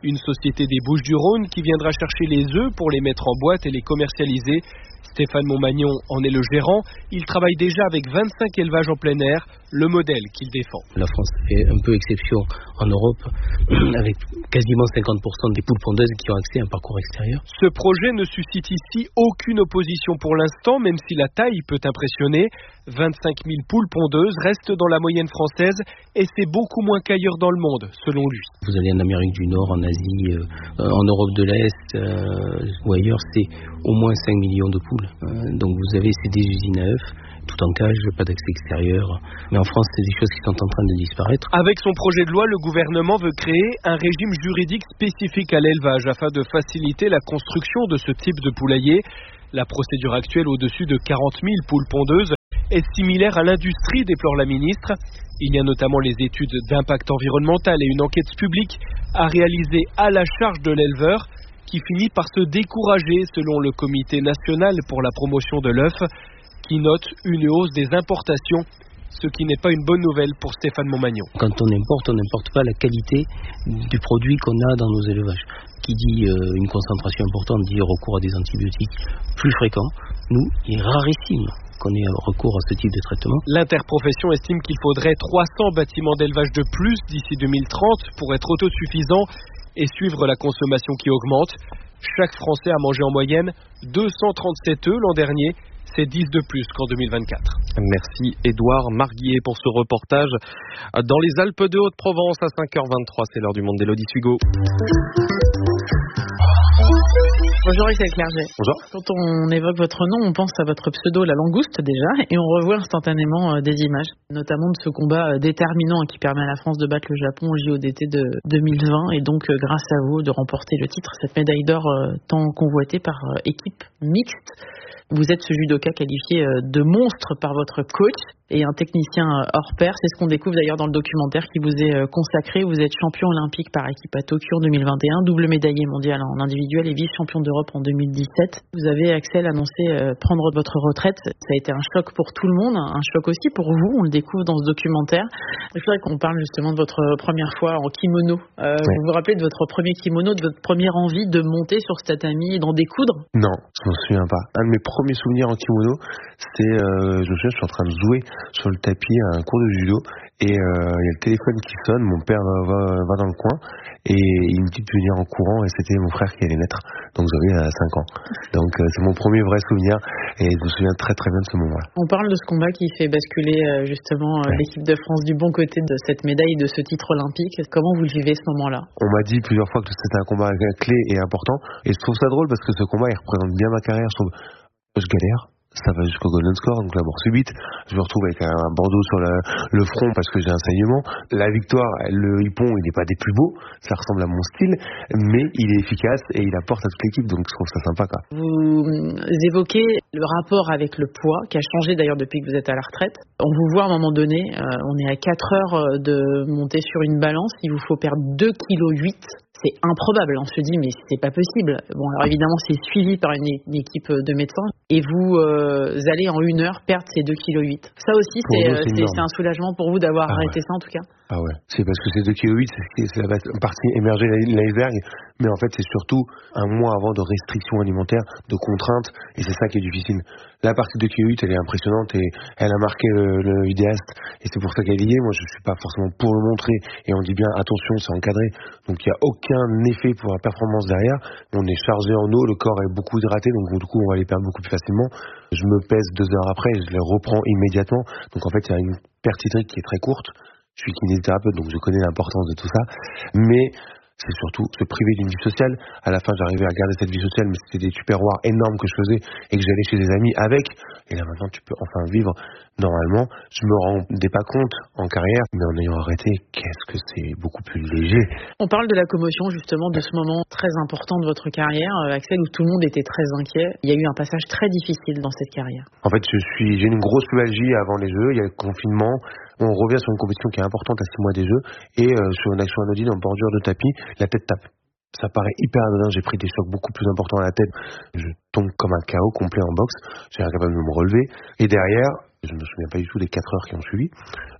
Une société des Bouches-du-Rhône qui viendra chercher les œufs pour les mettre en boîte et les commercialiser. Stéphane Montmagnon en est le gérant. Il travaille déjà avec vingt-cinq élevages en plein air, le modèle qu'il défend. La France fait un peu exception en Europe, avec quasiment cinquante pour cent des poules pondeuses qui ont accès à un parcours extérieur. Ce projet ne suscite ici aucune opposition pour l'instant, même si la taille peut impressionner. vingt-cinq mille poules pondeuses restent dans la moyenne française et c'est beaucoup moins qu'ailleurs dans le monde, selon lui. Vous allez en Amérique du Nord, en Asie, euh, en Europe de l'Est euh, ou ailleurs, c'est au moins cinq millions de poules. Euh, donc vous avez ces des usines à œufs, tout en cage, pas d'accès extérieur. Mais en France, c'est des choses qui sont en train de disparaître. Avec son projet de loi, le gouvernement veut créer un régime juridique spécifique à l'élevage afin de faciliter la construction de ce type de poulailler. La procédure actuelle au-dessus de quarante mille poules pondeuses est similaire à l'industrie, déplore la ministre. Il y a notamment les études d'impact environnemental et une enquête publique à réaliser à la charge de l'éleveur qui finit par se décourager selon le Comité national pour la promotion de l'œuf qui note une hausse des importations, ce qui n'est pas une bonne nouvelle pour Stéphane Montmagnon. Quand on importe, on n'importe pas la qualité du produit qu'on a dans nos élevages. Qui dit euh, une concentration importante dit recours à des antibiotiques plus fréquents. Nous, il est rarissime qu'on ait recours à ce type de traitement. L'interprofession estime qu'il faudrait trois cents bâtiments d'élevage de plus d'ici deux mille trente pour être autosuffisant et suivre la consommation qui augmente. Chaque Français a mangé en moyenne deux cent trente-sept œufs l'an dernier. C'est dix de plus qu'en deux mille vingt-quatre. Merci Édouard Marguillet pour ce reportage dans les Alpes de Haute-Provence à cinq heures vingt-trois. C'est l'heure du monde d'Élodie Sugo. Bonjour Michel Clerget. Bonjour. Quand on évoque votre nom, on pense à votre pseudo, la langouste déjà, et on revoit instantanément des images, notamment de ce combat déterminant qui permet à la France de battre le Japon au J O D T de deux mille vingt, et donc grâce à vous de remporter le titre, cette médaille d'or tant convoitée par équipe mixte. Vous êtes ce judoka qualifié de monstre par votre coach et un technicien hors pair. C'est ce qu'on découvre d'ailleurs dans le documentaire qui vous est consacré. Vous êtes champion olympique par équipe à Tokyo en deux mille vingt et un, double médaillé mondial en individuel et vice-champion d'Europe en deux mille dix-sept. Vous avez, Axel, annoncé prendre votre retraite. Ça a été un choc pour tout le monde, un choc aussi pour vous. On le découvre dans ce documentaire. Je voudrais qu'on parle justement de votre première fois en kimono. Euh, oui. Vous vous rappelez de votre premier kimono, de votre première envie de monter sur ce tatami et d'en découdre? Non, je m'en souviens pas. Un de mes premiers souvenirs en kimono, c'est, euh, je me souviens, je suis en train de jouer sur le tapis à un cours de judo et il euh, y a le téléphone qui sonne, mon père va, va, va dans le coin et il me dit de venir en courant et c'était mon frère qui allait naître, donc j'avais cinq ans. Donc euh, c'est mon premier vrai souvenir et je me souviens très très bien de ce moment-là. On parle de ce combat qui fait basculer euh, justement euh, ouais. l'équipe de France du bon côté de cette médaille, de ce titre olympique. Comment vous le vivez ce moment-là? On m'a dit plusieurs fois que c'était un combat clé et important et je trouve ça drôle parce que ce combat il représente bien ma carrière. Je trouve je galère, ça va jusqu'au golden score, donc la mort subite. Je me retrouve avec un bandeau sur le, le front parce que j'ai un saignement. La victoire, le hippon, il n'est pas des plus beaux, ça ressemble à mon style, mais il est efficace et il apporte à toute l'équipe, donc je trouve ça sympa, quoi. Vous évoquez le rapport avec le poids, qui a changé d'ailleurs depuis que vous êtes à la retraite. On vous voit à un moment donné, euh, on est à quatre heures de monter sur une balance, il vous faut perdre deux virgule huit kilos. C'est improbable, on se dit mais c'est pas possible. Bon, alors évidemment c'est suivi par une, une équipe de médecins et vous euh, allez en une heure perdre ces deux virgule huit kilos. Ça aussi c'est, nous, c'est, c'est, c'est un soulagement pour vous d'avoir ah arrêté ouais. ça en tout cas. Ah ouais, c'est parce que ces deux virgule huit kilos, c'est, c'est la partie émergée de l'iceberg, mais en fait c'est surtout un mois avant de restrictions alimentaires, de contraintes, et c'est ça qui est difficile. La partie deux virgule huit kilos, elle est impressionnante et elle a marqué le, le vidéaste et c'est pour ça qu'elle y est. Moi je suis pas forcément pour le montrer et on dit bien attention, c'est encadré, donc il n'y a aucun effet pour la performance derrière. On est chargé en eau, le corps est beaucoup hydraté, donc du coup on va les perdre beaucoup plus facilement. Je me pèse deux heures après et je les reprends immédiatement, donc en fait il y a une perte hydrique qui est très courte. Je suis kinésithérapeute, donc je connais l'importance de tout ça, mais c'est surtout se priver d'une vie sociale. À la fin, j'arrivais à garder cette vie sociale, mais c'était des tupperwares énormes que je faisais et que j'allais chez des amis avec. Et là, maintenant, tu peux enfin vivre normalement. Je me rendais pas compte en carrière, mais en ayant arrêté, qu'est-ce que c'est beaucoup plus léger. On parle de la commotion, justement, de ce moment très important de votre carrière, Axel, où tout le monde était très inquiet. Il y a eu un passage très difficile dans cette carrière. En fait, je suis, j'ai une grosse pubalgie avant les Jeux. Il y a le confinement. On revient sur une compétition qui est importante à six mois des Jeux et euh, sur une action anodine en bordure de tapis, la tête tape. Ça paraît hyper anodin, j'ai pris des chocs beaucoup plus importants à la tête. Je tombe comme un K O complet en boxe, j'ai incapable de me relever. Et derrière, je ne me souviens pas du tout des quatre heures qui ont suivi,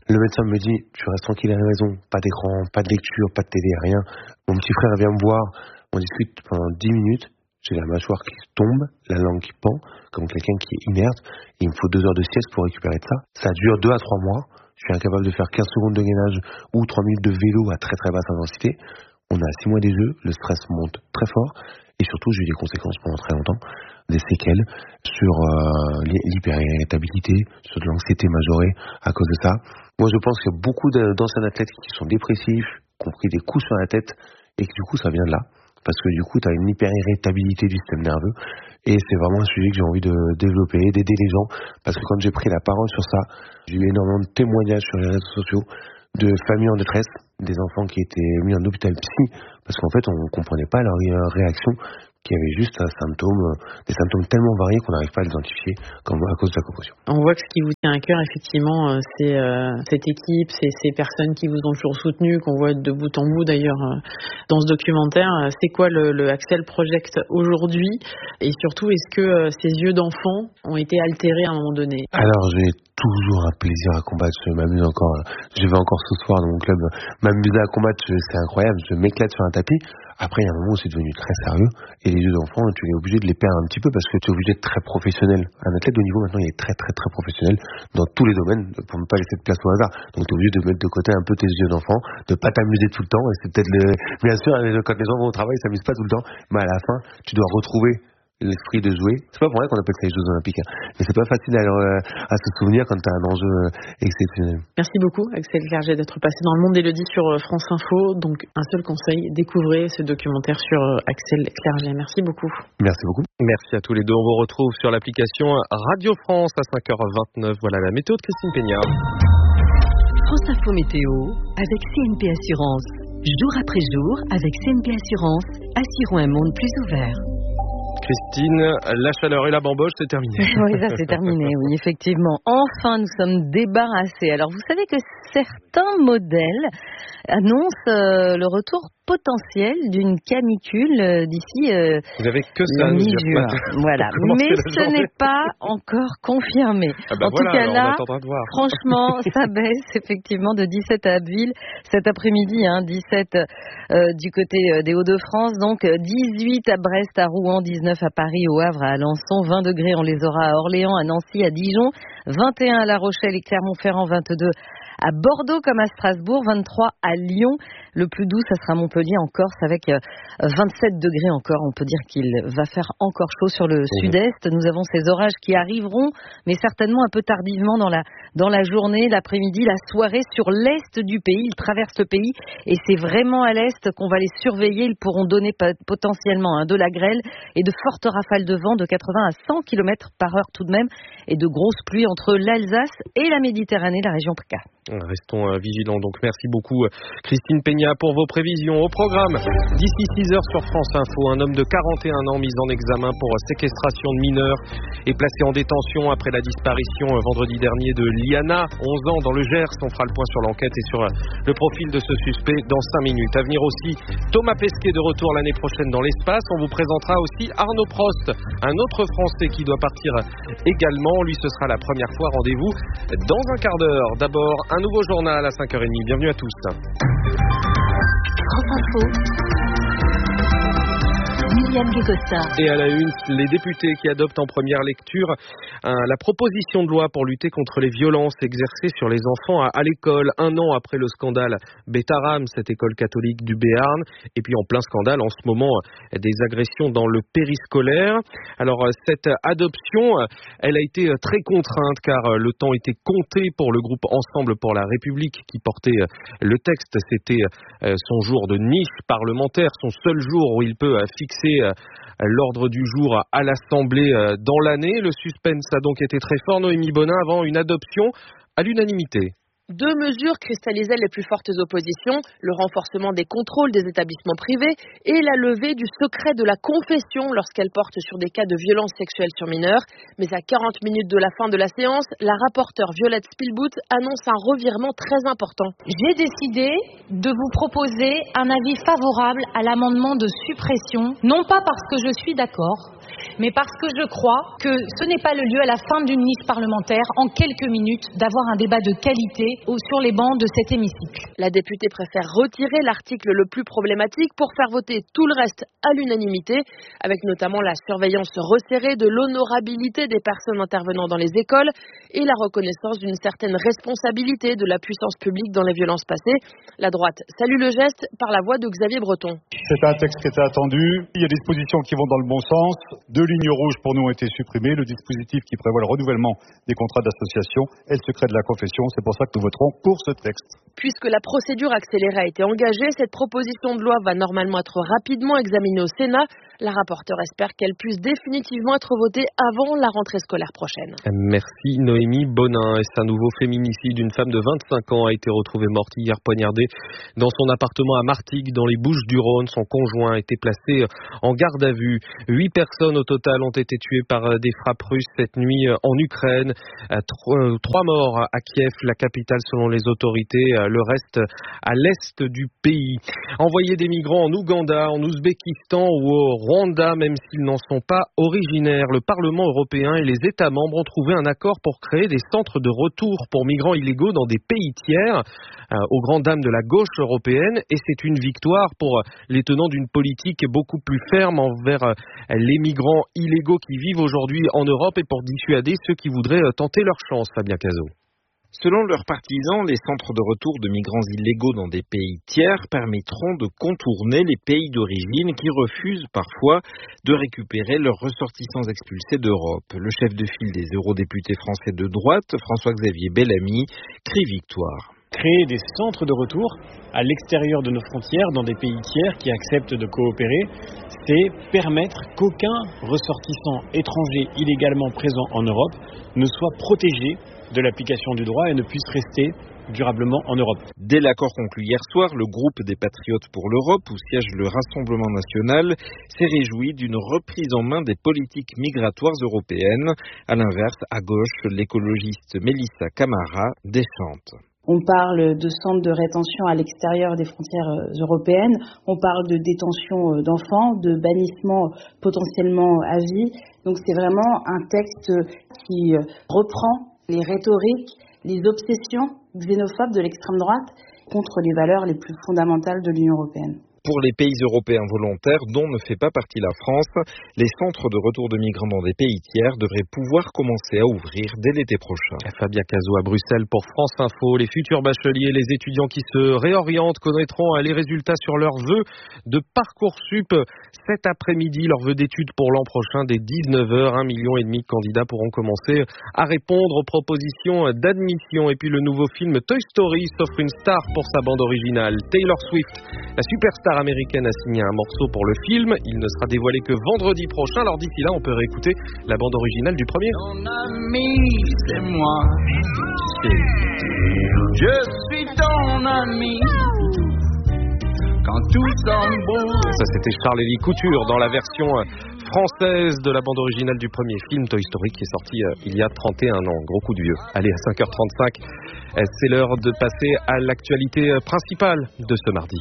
Le médecin me dit, tu restes tranquille à la maison, pas d'écran, pas de lecture, pas de télé, rien. Mon petit frère vient me voir, on discute pendant dix minutes, j'ai la mâchoire qui tombe, la langue qui pend, comme quelqu'un qui est inerte, et il me faut deux heures de sieste pour récupérer de ça. Ça dure deux à trois mois, je suis incapable de faire quinze secondes de gainage ou trois minutes de vélo à très très basse intensité. On a six mois des jeux, le stress monte très fort, et surtout j'ai eu des conséquences pendant très longtemps, des séquelles sur euh, l'hyperirritabilité, sur de l'anxiété majorée à cause de ça. Moi je pense qu'il y a beaucoup d'anciens athlètes qui sont dépressifs, qui ont pris des coups sur la tête, et que du coup ça vient de là. Parce que du coup, tu as une hyperirritabilité du système nerveux. Et c'est vraiment un sujet que j'ai envie de développer, d'aider les gens. Parce que quand j'ai pris la parole sur ça, j'ai eu énormément de témoignages sur les réseaux sociaux de familles en détresse, des enfants qui étaient mis en hôpital psy, parce qu'en fait, on ne comprenait pas leur réaction, qui avait juste un symptôme, des symptômes tellement variés qu'on n'arrive pas à l'identifier comme à cause de la commotion. On voit que ce qui vous tient à cœur, effectivement, c'est euh, cette équipe, c'est ces personnes qui vous ont toujours soutenu, qu'on voit de bout en bout d'ailleurs euh, dans ce documentaire. C'est quoi le, le Axel Project aujourd'hui? Et surtout, est-ce que euh, ces yeux d'enfant ont été altérés à un moment donné? Alors, j'ai toujours un plaisir à combattre, je m'amuse encore. Je vais encore ce soir dans mon club m'amuser à combattre, c'est incroyable, je m'éclate sur un tapis. Après, il y a un moment où c'est devenu très sérieux, et les yeux d'enfant, tu es obligé de les perdre un petit peu parce que tu es obligé d'être très professionnel. Un athlète de niveau, maintenant, il est très très très professionnel dans tous les domaines pour ne pas laisser de place au hasard. Donc, tu es obligé de mettre de côté un peu tes yeux d'enfant, de pas t'amuser tout le temps, et c'est peut-être le... Bien sûr, quand les gens vont au travail, ils s'amusent pas tout le temps, mais à la fin, tu dois retrouver l'esprit de jouer. C'est pas pour rien qu'on appelle ça les Jeux Olympiques, hein. Mais c'est pas facile à, euh, à se souvenir quand t'as un enjeu euh, exceptionnel. Merci beaucoup, Axel Clerget, d'être passé dans le monde d'Élodie sur France Info. Donc, un seul conseil, découvrez ce documentaire sur euh, Axel Clerget. Merci beaucoup. Merci beaucoup. Merci à tous les deux. On vous retrouve sur l'application Radio France à cinq heures vingt-neuf. Voilà la météo de Christine Peña. France Info Météo avec C N P Assurance. Jour après jour, avec C N P Assurance, assurons un monde plus ouvert. Christine, la chaleur et la bamboche, c'est terminé. Oui, ça c'est terminé, oui, effectivement. Enfin, nous sommes débarrassés. Alors, vous savez que certains modèles annoncent euh, le retour potentiel d'une canicule euh, d'ici euh, Vous avez que ça, mi-juin. Voilà, mais ce n'est pas encore confirmé. Ah bah en voilà, tout cas là, de voir. franchement, ça baisse effectivement de dix-sept à Abbeville cet après-midi, hein, dix-sept euh, du côté des Hauts-de-France, donc dix-huit à Brest, à Rouen, dix-neuf à Paris, au Havre, à Alençon, vingt degrés on les aura à Orléans, à Nancy, à Dijon, vingt et un à La Rochelle et Clermont-Ferrand, vingt-deux à Bordeaux comme à Strasbourg, vingt-trois à Lyon. Le plus doux, ça sera Montpellier en Corse avec vingt-sept degrés encore. On peut dire qu'il va faire encore chaud sur le mmh. sud-est. Nous avons ces orages qui arriveront, mais certainement un peu tardivement dans la, dans la journée, l'après-midi, la soirée sur l'est du pays. Ils traversent le pays et c'est vraiment à l'est qu'on va les surveiller. Ils pourront donner potentiellement hein, de la grêle et de fortes rafales de vent de quatre-vingts à cent kilomètres par heure tout de même et de grosses pluies entre l'Alsace et la Méditerranée, la région P A C A. Restons vigilants. Donc merci beaucoup Christine Peña pour vos prévisions. Au programme, d'ici six heures sur France Info, un homme de quarante et un ans mis en examen pour séquestration de mineurs est placé en détention après la disparition vendredi dernier de Liana, onze ans, dans le Gers. On fera le point sur l'enquête et sur le profil de ce suspect dans cinq minutes. À venir aussi, Thomas Pesquet de retour l'année prochaine dans l'espace. On vous présentera aussi Arnaud Prost, un autre Français qui doit partir également. Lui, ce sera la première fois. Rendez-vous dans un quart d'heure. D'abord, un nouveau journal à cinq heures trente. Bienvenue à tous. France Info. Et à la une, les députés qui adoptent en première lecture hein, la proposition de loi pour lutter contre les violences exercées sur les enfants à, à l'école, un an après le scandale Betaram, cette école catholique du Béarn, et puis en plein scandale en ce moment des agressions dans le périscolaire. Alors cette adoption, elle a été très contrainte car le temps était compté pour le groupe Ensemble pour la République qui portait le texte. C'était son jour de niche parlementaire, son seul jour où il peut fixer l'ordre du jour à l'Assemblée dans l'année. Le suspense a donc été très fort, Noémie Bonin, avant une adoption à l'unanimité. Deux mesures cristallisaient les plus fortes oppositions, le renforcement des contrôles des établissements privés et la levée du secret de la confession lorsqu'elle porte sur des cas de violences sexuelles sur mineurs. Mais à quarante minutes de la fin de la séance, la rapporteure Violette Spielbout annonce un revirement très important. J'ai décidé de vous proposer un avis favorable à l'amendement de suppression, non pas parce que je suis d'accord, mais parce que je crois que ce n'est pas le lieu à la fin d'une niche parlementaire, en quelques minutes, d'avoir un débat de qualité majorité ou sur les bancs de cet hémicycle. La députée préfère retirer l'article le plus problématique pour faire voter tout le reste à l'unanimité, avec notamment la surveillance resserrée de l'honorabilité des personnes intervenant dans les écoles et la reconnaissance d'une certaine responsabilité de la puissance publique dans les violences passées. La droite salue le geste par la voix de Xavier Breton. C'est un texte qui était attendu. Il y a des dispositions qui vont dans le bon sens. Deux lignes rouges pour nous ont été supprimées. Le dispositif qui prévoit le renouvellement des contrats d'association et le secret de la confession. C'est pour ça que nous voterons pour ce texte. Puisque la procédure accélérée a été engagée, cette proposition de loi va normalement être rapidement examinée au Sénat. La rapporteure espère qu'elle puisse définitivement être votée avant la rentrée scolaire prochaine. Merci Noémie Bonin. Et un nouveau féminicide. Une femme de vingt-cinq ans a été retrouvée morte hier poignardée dans son appartement à Martigues, dans les Bouches-du-Rhône. Son conjoint a été placé en garde à vue. Huit personnes au total ont été tuées par des frappes russes cette nuit en Ukraine. Trois morts à Kiev, la capitale selon les autorités. Le reste à l'est du pays. Envoyer des migrants en Ouganda, en Ouzbékistan ou au Rwanda, même s'ils n'en sont pas originaires. Le Parlement européen et les États membres ont trouvé un accord pour créer des centres de retour pour migrants illégaux dans des pays tiers, euh, aux grandes dames de la gauche européenne. Et c'est une victoire pour les tenants d'une politique beaucoup plus ferme envers euh, les migrants illégaux qui vivent aujourd'hui en Europe et pour dissuader ceux qui voudraient euh, tenter leur chance. Fabien Cazot. Selon leurs partisans, les centres de retour de migrants illégaux dans des pays tiers permettront de contourner les pays d'origine qui refusent parfois de récupérer leurs ressortissants expulsés d'Europe. Le chef de file des eurodéputés français de droite, François-Xavier Bellamy, crie victoire. Créer des centres de retour à l'extérieur de nos frontières, dans des pays tiers qui acceptent de coopérer, c'est permettre qu'aucun ressortissant étranger illégalement présent en Europe ne soit protégé de l'application du droit et ne puisse rester durablement en Europe. Dès l'accord conclu hier soir, le groupe des Patriotes pour l'Europe, où siège le Rassemblement national, s'est réjoui d'une reprise en main des politiques migratoires européennes. À l'inverse, à gauche, l'écologiste Mélissa Camara déchante. On parle de centres de rétention à l'extérieur des frontières européennes, on parle de détention d'enfants, de bannissement potentiellement à vie. Donc c'est vraiment un texte qui reprend les rhétoriques, les obsessions xénophobes de l'extrême droite contre les valeurs les plus fondamentales de l'Union européenne. Pour les pays européens volontaires, dont ne fait pas partie la France, les centres de retour de migrants dans des pays tiers devraient pouvoir commencer à ouvrir dès l'été prochain. Fabien Cazot à Bruxelles pour France Info. Les futurs bacheliers, les étudiants qui se réorientent connaîtront les résultats sur leurs vœux de Parcoursup cet après-midi. Leurs vœux d'études pour l'an prochain dès dix-neuf heures. Un million et demi de candidats pourront commencer à répondre aux propositions d'admission. Et puis le nouveau film Toy Story s'offre une star pour sa bande originale. Taylor Swift, la superstar américaine, a signé un morceau pour le film. Il ne sera dévoilé que vendredi prochain. Alors d'ici là, on peut réécouter la bande originale du premier. Ton ami, c'est moi. Je suis ton ami. Quand tout semble beau. Ça, c'était Charles-Élie Couture dans la version française de la bande originale du premier film Toy Story qui est sorti il y a trente et un ans. Gros coup de vieux. Allez, à cinq heures trente-cinq, c'est l'heure de passer à l'actualité principale de ce mardi.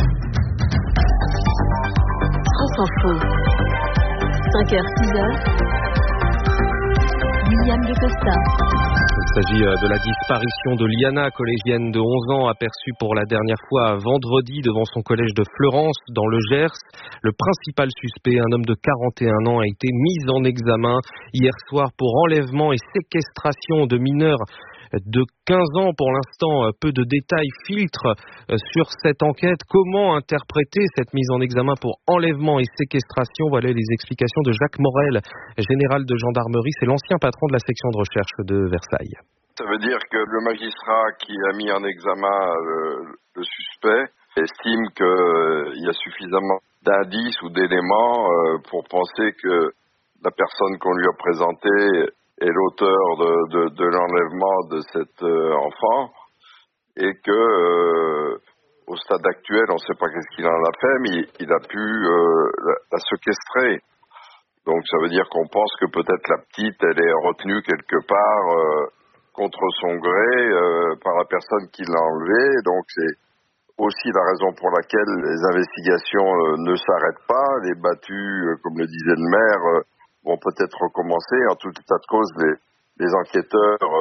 France Info. cinq heures six heures. William de Costa. Il s'agit de la disparition de Liana, collégienne de onze ans, aperçue pour la dernière fois vendredi devant son collège de Fleurance, dans le Gers. Le principal suspect, un homme de quarante et un ans, a été mis en examen hier soir pour enlèvement et séquestration de mineurs de quinze ans. Pour l'instant, peu de détails filtrent sur cette enquête. Comment interpréter cette mise en examen pour enlèvement et séquestration? Voilà les explications de Jacques Morel, général de gendarmerie. C'est l'ancien patron de la section de recherche de Versailles. Ça veut dire que le magistrat qui a mis en examen le, le suspect estime qu'il y a suffisamment d'indices ou d'éléments pour penser que la personne qu'on lui a présentée est l'auteur de, de, de l'enlèvement de cet euh, enfant et que euh, au stade actuel, on ne sait pas qu'est-ce qu'il en a fait, mais il, il a pu euh, la, la séquestrer. Donc ça veut dire qu'on pense que peut-être la petite, elle est retenue quelque part euh, contre son gré euh, par la personne qui l'a enlevée. Donc c'est aussi la raison pour laquelle les investigations euh, ne s'arrêtent pas. Les battues, euh, comme le disait le maire, euh, vont peut-être recommencer. En tout état de cause, les, les enquêteurs euh,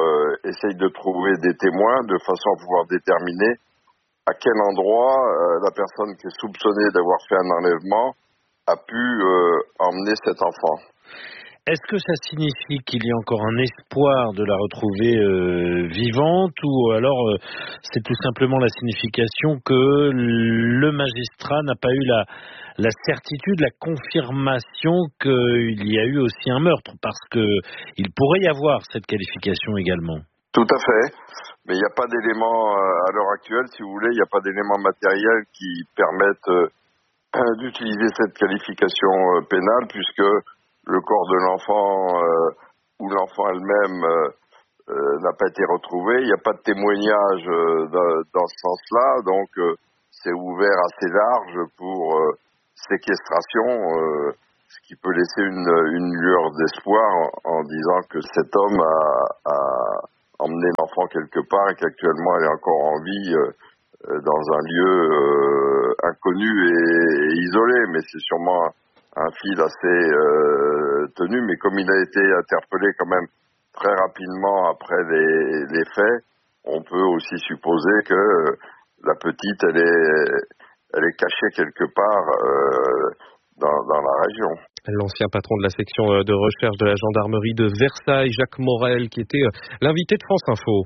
essaye de trouver des témoins de façon à pouvoir déterminer à quel endroit euh, la personne qui est soupçonnée d'avoir fait un enlèvement a pu euh, emmener cet enfant. Est-ce que ça signifie qu'il y a encore un espoir de la retrouver euh, vivante, ou alors euh, c'est tout simplement la signification que le magistrat n'a pas eu la, la certitude, la confirmation qu'il y a eu aussi un meurtre, parce qu'il pourrait y avoir cette qualification également? Tout à fait, mais il n'y a pas d'éléments à l'heure actuelle, si vous voulez, il n'y a pas d'éléments matériels qui permettent euh, d'utiliser cette qualification euh, pénale, puisque le corps de l'enfant euh, ou l'enfant elle-même euh, euh, n'a pas été retrouvé. Il n'y a pas de témoignage euh, dans, dans ce sens-là, donc euh, c'est ouvert assez large pour euh, séquestration, euh, ce qui peut laisser une, une lueur d'espoir en, en disant que cet homme a, a emmené l'enfant quelque part et qu'actuellement elle est encore en vie euh, dans un lieu euh, inconnu et, et isolé, mais c'est sûrement un fil assez euh, tenu, mais comme il a été interpellé quand même très rapidement après les, les faits, on peut aussi supposer que la petite, elle est, elle est cachée quelque part euh, dans, dans la région. L'ancien patron de la section de recherche de la gendarmerie de Versailles, Jacques Morel, qui était l'invité de France Info.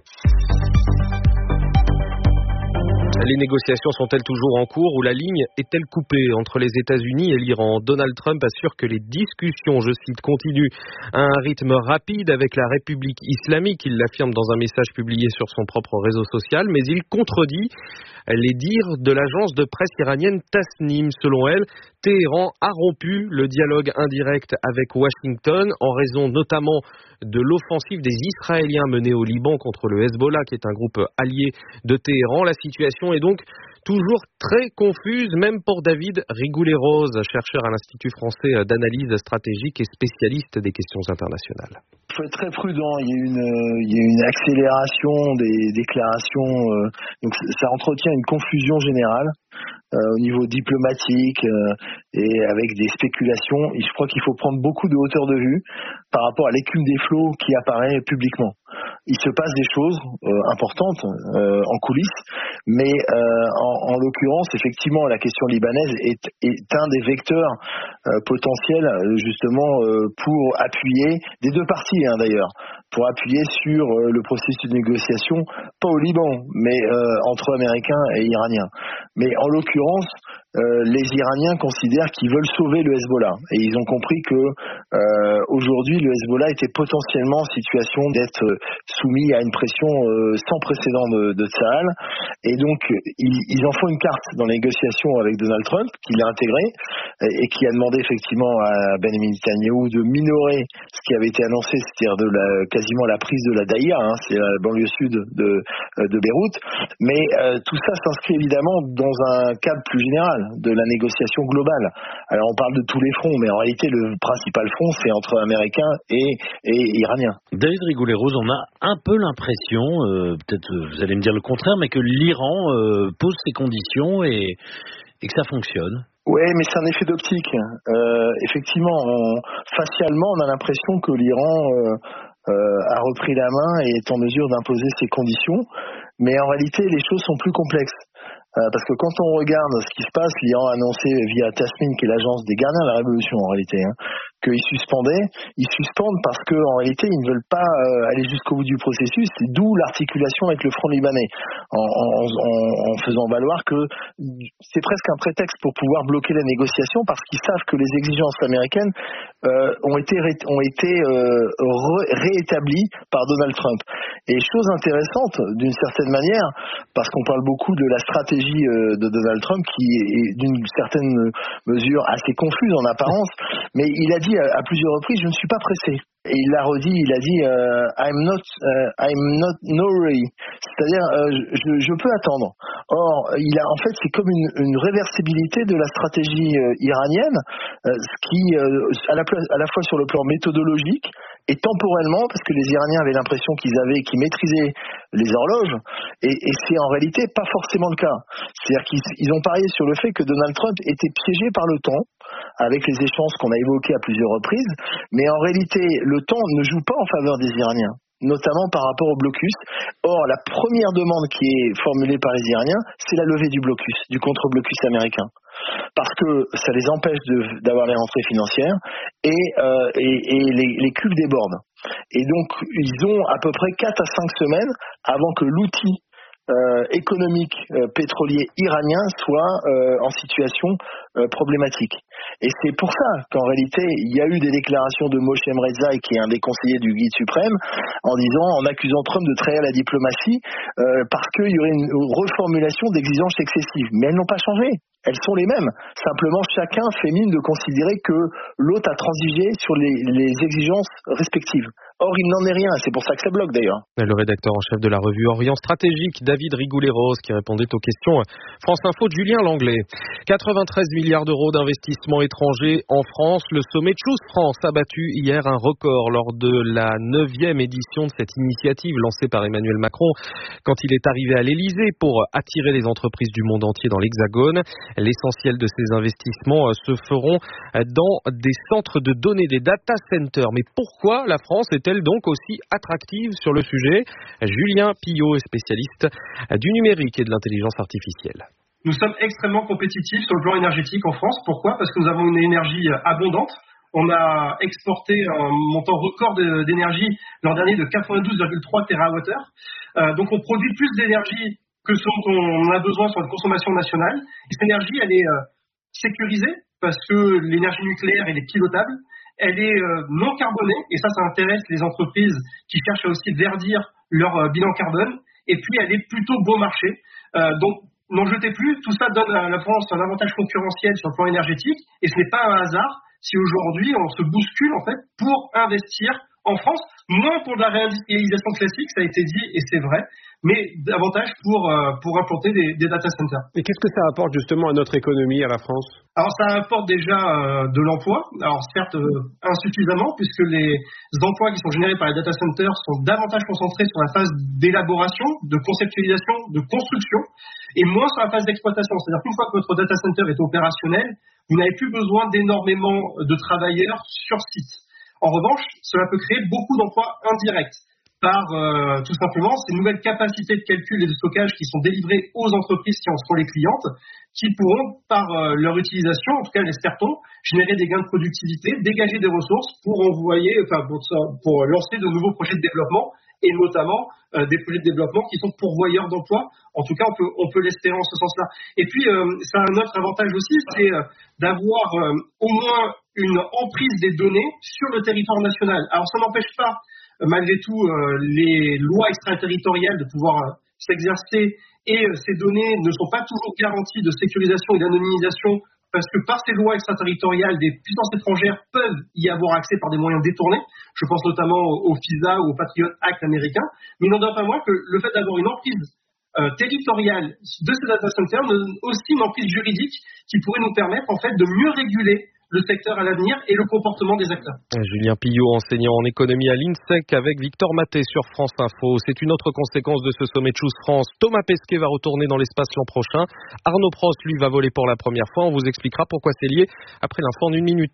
Les négociations sont-elles toujours en cours ou la ligne est-elle coupée entre les États-Unis et l'Iran? Donald Trump assure que les discussions, je cite, continuent à un rythme rapide avec la République islamique. Il l'affirme dans un message publié sur son propre réseau social, mais il contredit les dires de l'agence de presse iranienne Tasnim. Selon elle, Téhéran a rompu le dialogue indirect avec Washington en raison notamment de l'offensive des Israéliens menée au Liban contre le Hezbollah, qui est un groupe allié de Téhéran. La situation est donc toujours très confuse, même pour David Rigoulet-Rose, chercheur à l'Institut français d'analyse stratégique et spécialiste des questions internationales. Il faut être très prudent, il y a une, il y a une accélération des déclarations, euh, donc ça entretient une confusion générale euh, au niveau diplomatique euh, et avec des spéculations. Et je crois qu'il faut prendre beaucoup de hauteur de vue par rapport à l'écume des flots qui apparaît publiquement. Il se passe des choses euh, importantes euh, en coulisses, mais euh, en, en l'occurrence, effectivement, la question libanaise est, est un des vecteurs euh, potentiels justement euh, pour appuyer, des deux parties hein, d'ailleurs, pour appuyer sur euh, le processus de négociation, pas au Liban, mais euh, entre Américains et Iraniens. Mais en l'occurrence, euh, les Iraniens considèrent qu'ils veulent sauver le Hezbollah. Et ils ont compris que euh, aujourd'hui, le Hezbollah était potentiellement en situation d'être soumis à une pression euh, sans précédent de, de Tsahal. Et donc, ils, ils en font une carte dans les négociations avec Donald Trump, qui l'a intégré, et, et qui a demandé effectivement à Benjamin Netanyahou de minorer ce qui avait été annoncé, c'est-à-dire de la, quasiment la prise de la Daïra, hein, c'est la banlieue sud de, de Beyrouth. Mais euh, tout ça s'inscrit évidemment dans un cadre plus général de la négociation globale. Alors on parle de tous les fronts, mais en réalité le principal front c'est entre Américains et, et Iraniens. David Rigoulet-Rose, on a un peu l'impression, euh, peut-être vous allez me dire le contraire, mais que l'Iran euh, pose ses conditions et, et que ça fonctionne. Oui, mais c'est un effet d'optique. Euh, effectivement, on, facialement, on a l'impression que l'Iran euh, euh, a repris la main et est en mesure d'imposer ses conditions, mais en réalité, les choses sont plus complexes. Euh, parce que quand on regarde ce qui se passe, l'Iran a annoncé via Tasnim, qui est l'agence des gardiens de la révolution en réalité, hein, qu'ils suspendaient. Ils suspendent parce qu'en réalité, ils ne veulent pas euh, aller jusqu'au bout du processus, c'est d'où l'articulation avec le front libanais, en, en, en, en faisant valoir que c'est presque un prétexte pour pouvoir bloquer la négociation, parce qu'ils savent que les exigences américaines euh, ont été, ré, ont été euh, ré, réétablies par Donald Trump. Et chose intéressante, d'une certaine manière, parce qu'on parle beaucoup de la stratégie de Donald Trump qui est d'une certaine mesure assez confuse en apparence, mais il a dit à, à plusieurs reprises, je ne suis pas pressé. Et il l'a redit, il a dit euh, I'm not, uh, I'm not no hurry, c'est-à-dire euh, je, je peux attendre. Or, il a en fait c'est comme une, une réversibilité de la stratégie euh, iranienne, euh, ce qui euh, à, la, à la fois sur le plan méthodologique et temporellement, parce que les Iraniens avaient l'impression qu'ils avaient, qu'ils maîtrisaient les horloges, et, et c'est en réalité pas forcément le cas. C'est-à-dire qu'ils ils ont parié sur le fait que Donald Trump était piégé par le temps, avec les échanges qu'on a évoqués à plusieurs reprises, mais en réalité, le temps ne joue pas en faveur des Iraniens. notamment par rapport au blocus. Or, la première demande qui est formulée par les Iraniens, c'est la levée du blocus, du contre-blocus américain. Parce que ça les empêche de, d'avoir les rentrées financières et, euh, et, et les, les cuves débordent. Et donc, ils ont à peu près quatre à cinq semaines avant que l'outil Euh, économique euh, pétrolier iranien soit euh, en situation euh, problématique. Et c'est pour ça qu'en réalité, il y a eu des déclarations de Moshe Reza, qui est un des conseillers du guide suprême, en disant, en accusant Trump de trahir la diplomatie, euh, parce qu'il y aurait une reformulation d'exigences excessives. Mais elles n'ont pas changé. Elles sont les mêmes. Simplement, chacun fait mine de considérer que l'autre a transigé sur les, les exigences respectives. Or, il n'en est rien. C'est pour ça que ça bloque, d'ailleurs. Le rédacteur en chef de la revue Orient Stratégique, David Rigoulet-Rose, qui répondait aux questions France Info de Julien Langlais. quatre-vingt-treize milliards d'euros d'investissements étrangers en France. Le sommet Choose France a battu hier un record lors de la neuvième édition de cette initiative lancée par Emmanuel Macron quand il est arrivé à l'Élysée pour attirer les entreprises du monde entier dans l'Hexagone. L'essentiel de ces investissements se feront dans des centres de données, des data centers. Mais pourquoi la France est-elle donc aussi attractive sur le sujet? Julien Pillot est spécialiste du numérique et de l'intelligence artificielle. Nous sommes extrêmement compétitifs sur le plan énergétique en France. Pourquoi? Parce que nous avons une énergie abondante. On a exporté un montant record d'énergie l'an dernier de quatre-vingt-douze virgule trois térawattheures. Euh, donc on produit plus d'énergie que ce dont on a besoin sur la consommation nationale. Et cette énergie, elle est euh, sécurisée parce que l'énergie nucléaire, elle est pilotable. Elle est euh, non carbonée, et ça, ça intéresse les entreprises qui cherchent à aussi verdir leur euh, bilan carbone. Et puis, elle est plutôt bon marché. Euh, donc, n'en jetez plus. Tout ça donne à la France un avantage concurrentiel sur le plan énergétique. Et ce n'est pas un hasard si aujourd'hui, on se bouscule, en fait, pour investir en France, moins pour de la réindustrialisation classique, ça a été dit, et c'est vrai, mais davantage pour, euh, pour implanter des, des data centers. Et qu'est-ce que ça apporte justement à notre économie, à la France? Alors ça apporte déjà euh, de l'emploi, alors certes euh, insuffisamment, puisque les emplois qui sont générés par les data centers sont davantage concentrés sur la phase d'élaboration, de conceptualisation, de construction, et moins sur la phase d'exploitation. C'est-à-dire qu'une fois que votre data center est opérationnel, vous n'avez plus besoin d'énormément de travailleurs sur site. En revanche, cela peut créer beaucoup d'emplois indirects par euh, tout simplement ces nouvelles capacités de calcul et de stockage qui sont délivrées aux entreprises qui en sont les clientes, qui pourront, par euh, leur utilisation, en tout cas l'espère-t-on, générer des gains de productivité, dégager des ressources pour envoyer, enfin pour, pour lancer de nouveaux projets de développement, et notamment euh, des projets de développement qui sont pourvoyeurs d'emplois. En tout cas, on peut, on peut l'espérer en ce sens-là. Et puis, euh, ça a un autre avantage aussi, c'est euh, d'avoir euh, au moins une emprise des données sur le territoire national. Alors, ça n'empêche pas, euh, malgré tout, euh, les lois extraterritoriales de pouvoir euh, s'exercer, et euh, ces données ne sont pas toujours garanties de sécurisation et d'anonymisation, parce que par ces lois extraterritoriales, des puissances étrangères peuvent y avoir accès par des moyens détournés. Je pense notamment au FISA ou au Patriot Act américain. Mais il n'en demeure pas moins que le fait d'avoir une emprise euh, territoriale de ces data centers, donne aussi une emprise juridique qui pourrait nous permettre en fait de mieux réguler le secteur à l'avenir et le comportement des acteurs. Julien Pillot, enseignant en économie à l'INSEC avec Victor Maté sur France Info. C'est une autre conséquence de ce sommet Choose France. Thomas Pesquet va retourner dans l'espace l'an prochain. Arnaud Prost, lui, va voler pour la première fois. On vous expliquera pourquoi c'est lié après l'info en une minute.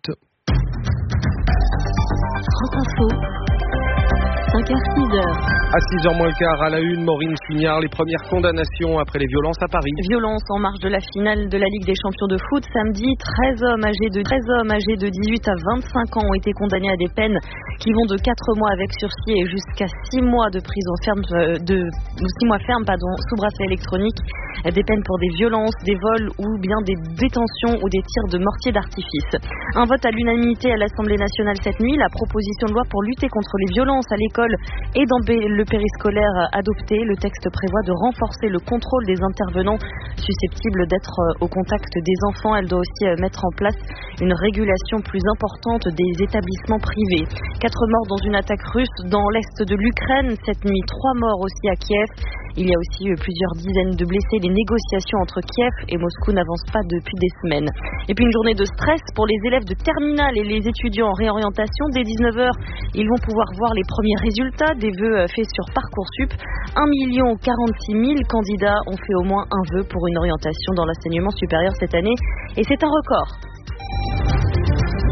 France Info. cinq heures six heures. À six heures moins le quart, à la une, Maureen Chignard, les premières condamnations après les violences à Paris. Violence en marge de la finale de la Ligue des champions de foot samedi. treize hommes âgés de treize hommes âgés de dix-huit à vingt-cinq ans ont été condamnés à des peines qui vont de quatre mois avec sursis et jusqu'à six mois de prison ferme, de six mois ferme, pardon, sous bracelet électronique. Des peines pour des violences, des vols ou bien des détentions ou des tirs de mortier d'artifice. Un vote à l'unanimité à l'Assemblée nationale cette nuit. La proposition de loi pour lutter contre les violences à l'école et dans le périscolaire adopté. Le texte prévoit de renforcer le contrôle des intervenants susceptibles d'être au contact des enfants. Elle doit aussi mettre en place une régulation plus importante des établissements privés. Quatre morts dans une attaque russe dans l'est de l'Ukraine. Cette nuit, trois morts aussi à Kiev. Il y a aussi plusieurs dizaines de blessés. Les négociations entre Kiev et Moscou n'avancent pas depuis des semaines. Et puis une journée de stress pour les élèves de terminale et les étudiants en réorientation. Dès dix-neuf heures, ils vont pouvoir voir les premiers résultats des vœux faits sur Parcoursup. un million quarante-six mille candidats ont fait au moins un vœu pour une orientation dans l'enseignement supérieur cette année. Et c'est un record.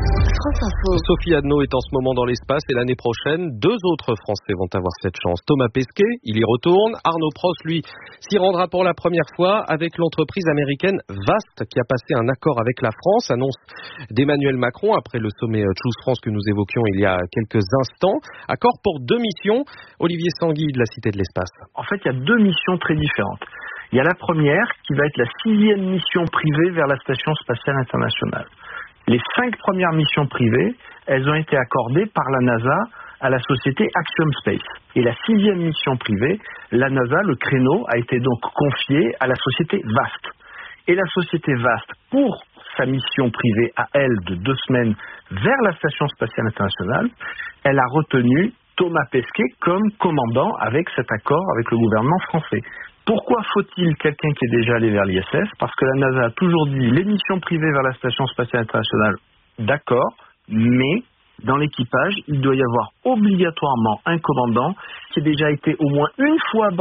France Info. Sophie Adno est en ce moment dans l'espace et l'année prochaine, deux autres Français vont avoir cette chance. Thomas Pesquet, il y retourne. Arnaud Prost, lui, s'y rendra pour la première fois avec l'entreprise américaine Vast qui a passé un accord avec la France, annonce d'Emmanuel Macron après le sommet Choose France que nous évoquions il y a quelques instants. Accord pour deux missions. Olivier Sanguy de la Cité de l'Espace. En fait, il y a deux missions très différentes. Il y a la première qui va être la sixième mission privée vers la Station spatiale internationale. Les cinq premières missions privées, elles ont été accordées par la NASA à la société Axiom Space. Et la sixième mission privée, la NASA, le créneau, a été donc confié à la société Vast. Et la société Vast, pour sa mission privée à elle de deux semaines vers la Station spatiale internationale, elle a retenu Thomas Pesquet comme commandant avec cet accord avec le gouvernement français. Pourquoi faut-il quelqu'un qui est déjà allé vers l'I S S ? Parce que la NASA a toujours dit les missions privées vers la Station spatiale internationale, d'accord, mais dans l'équipage, il doit y avoir obligatoirement un commandant qui a déjà été au moins une fois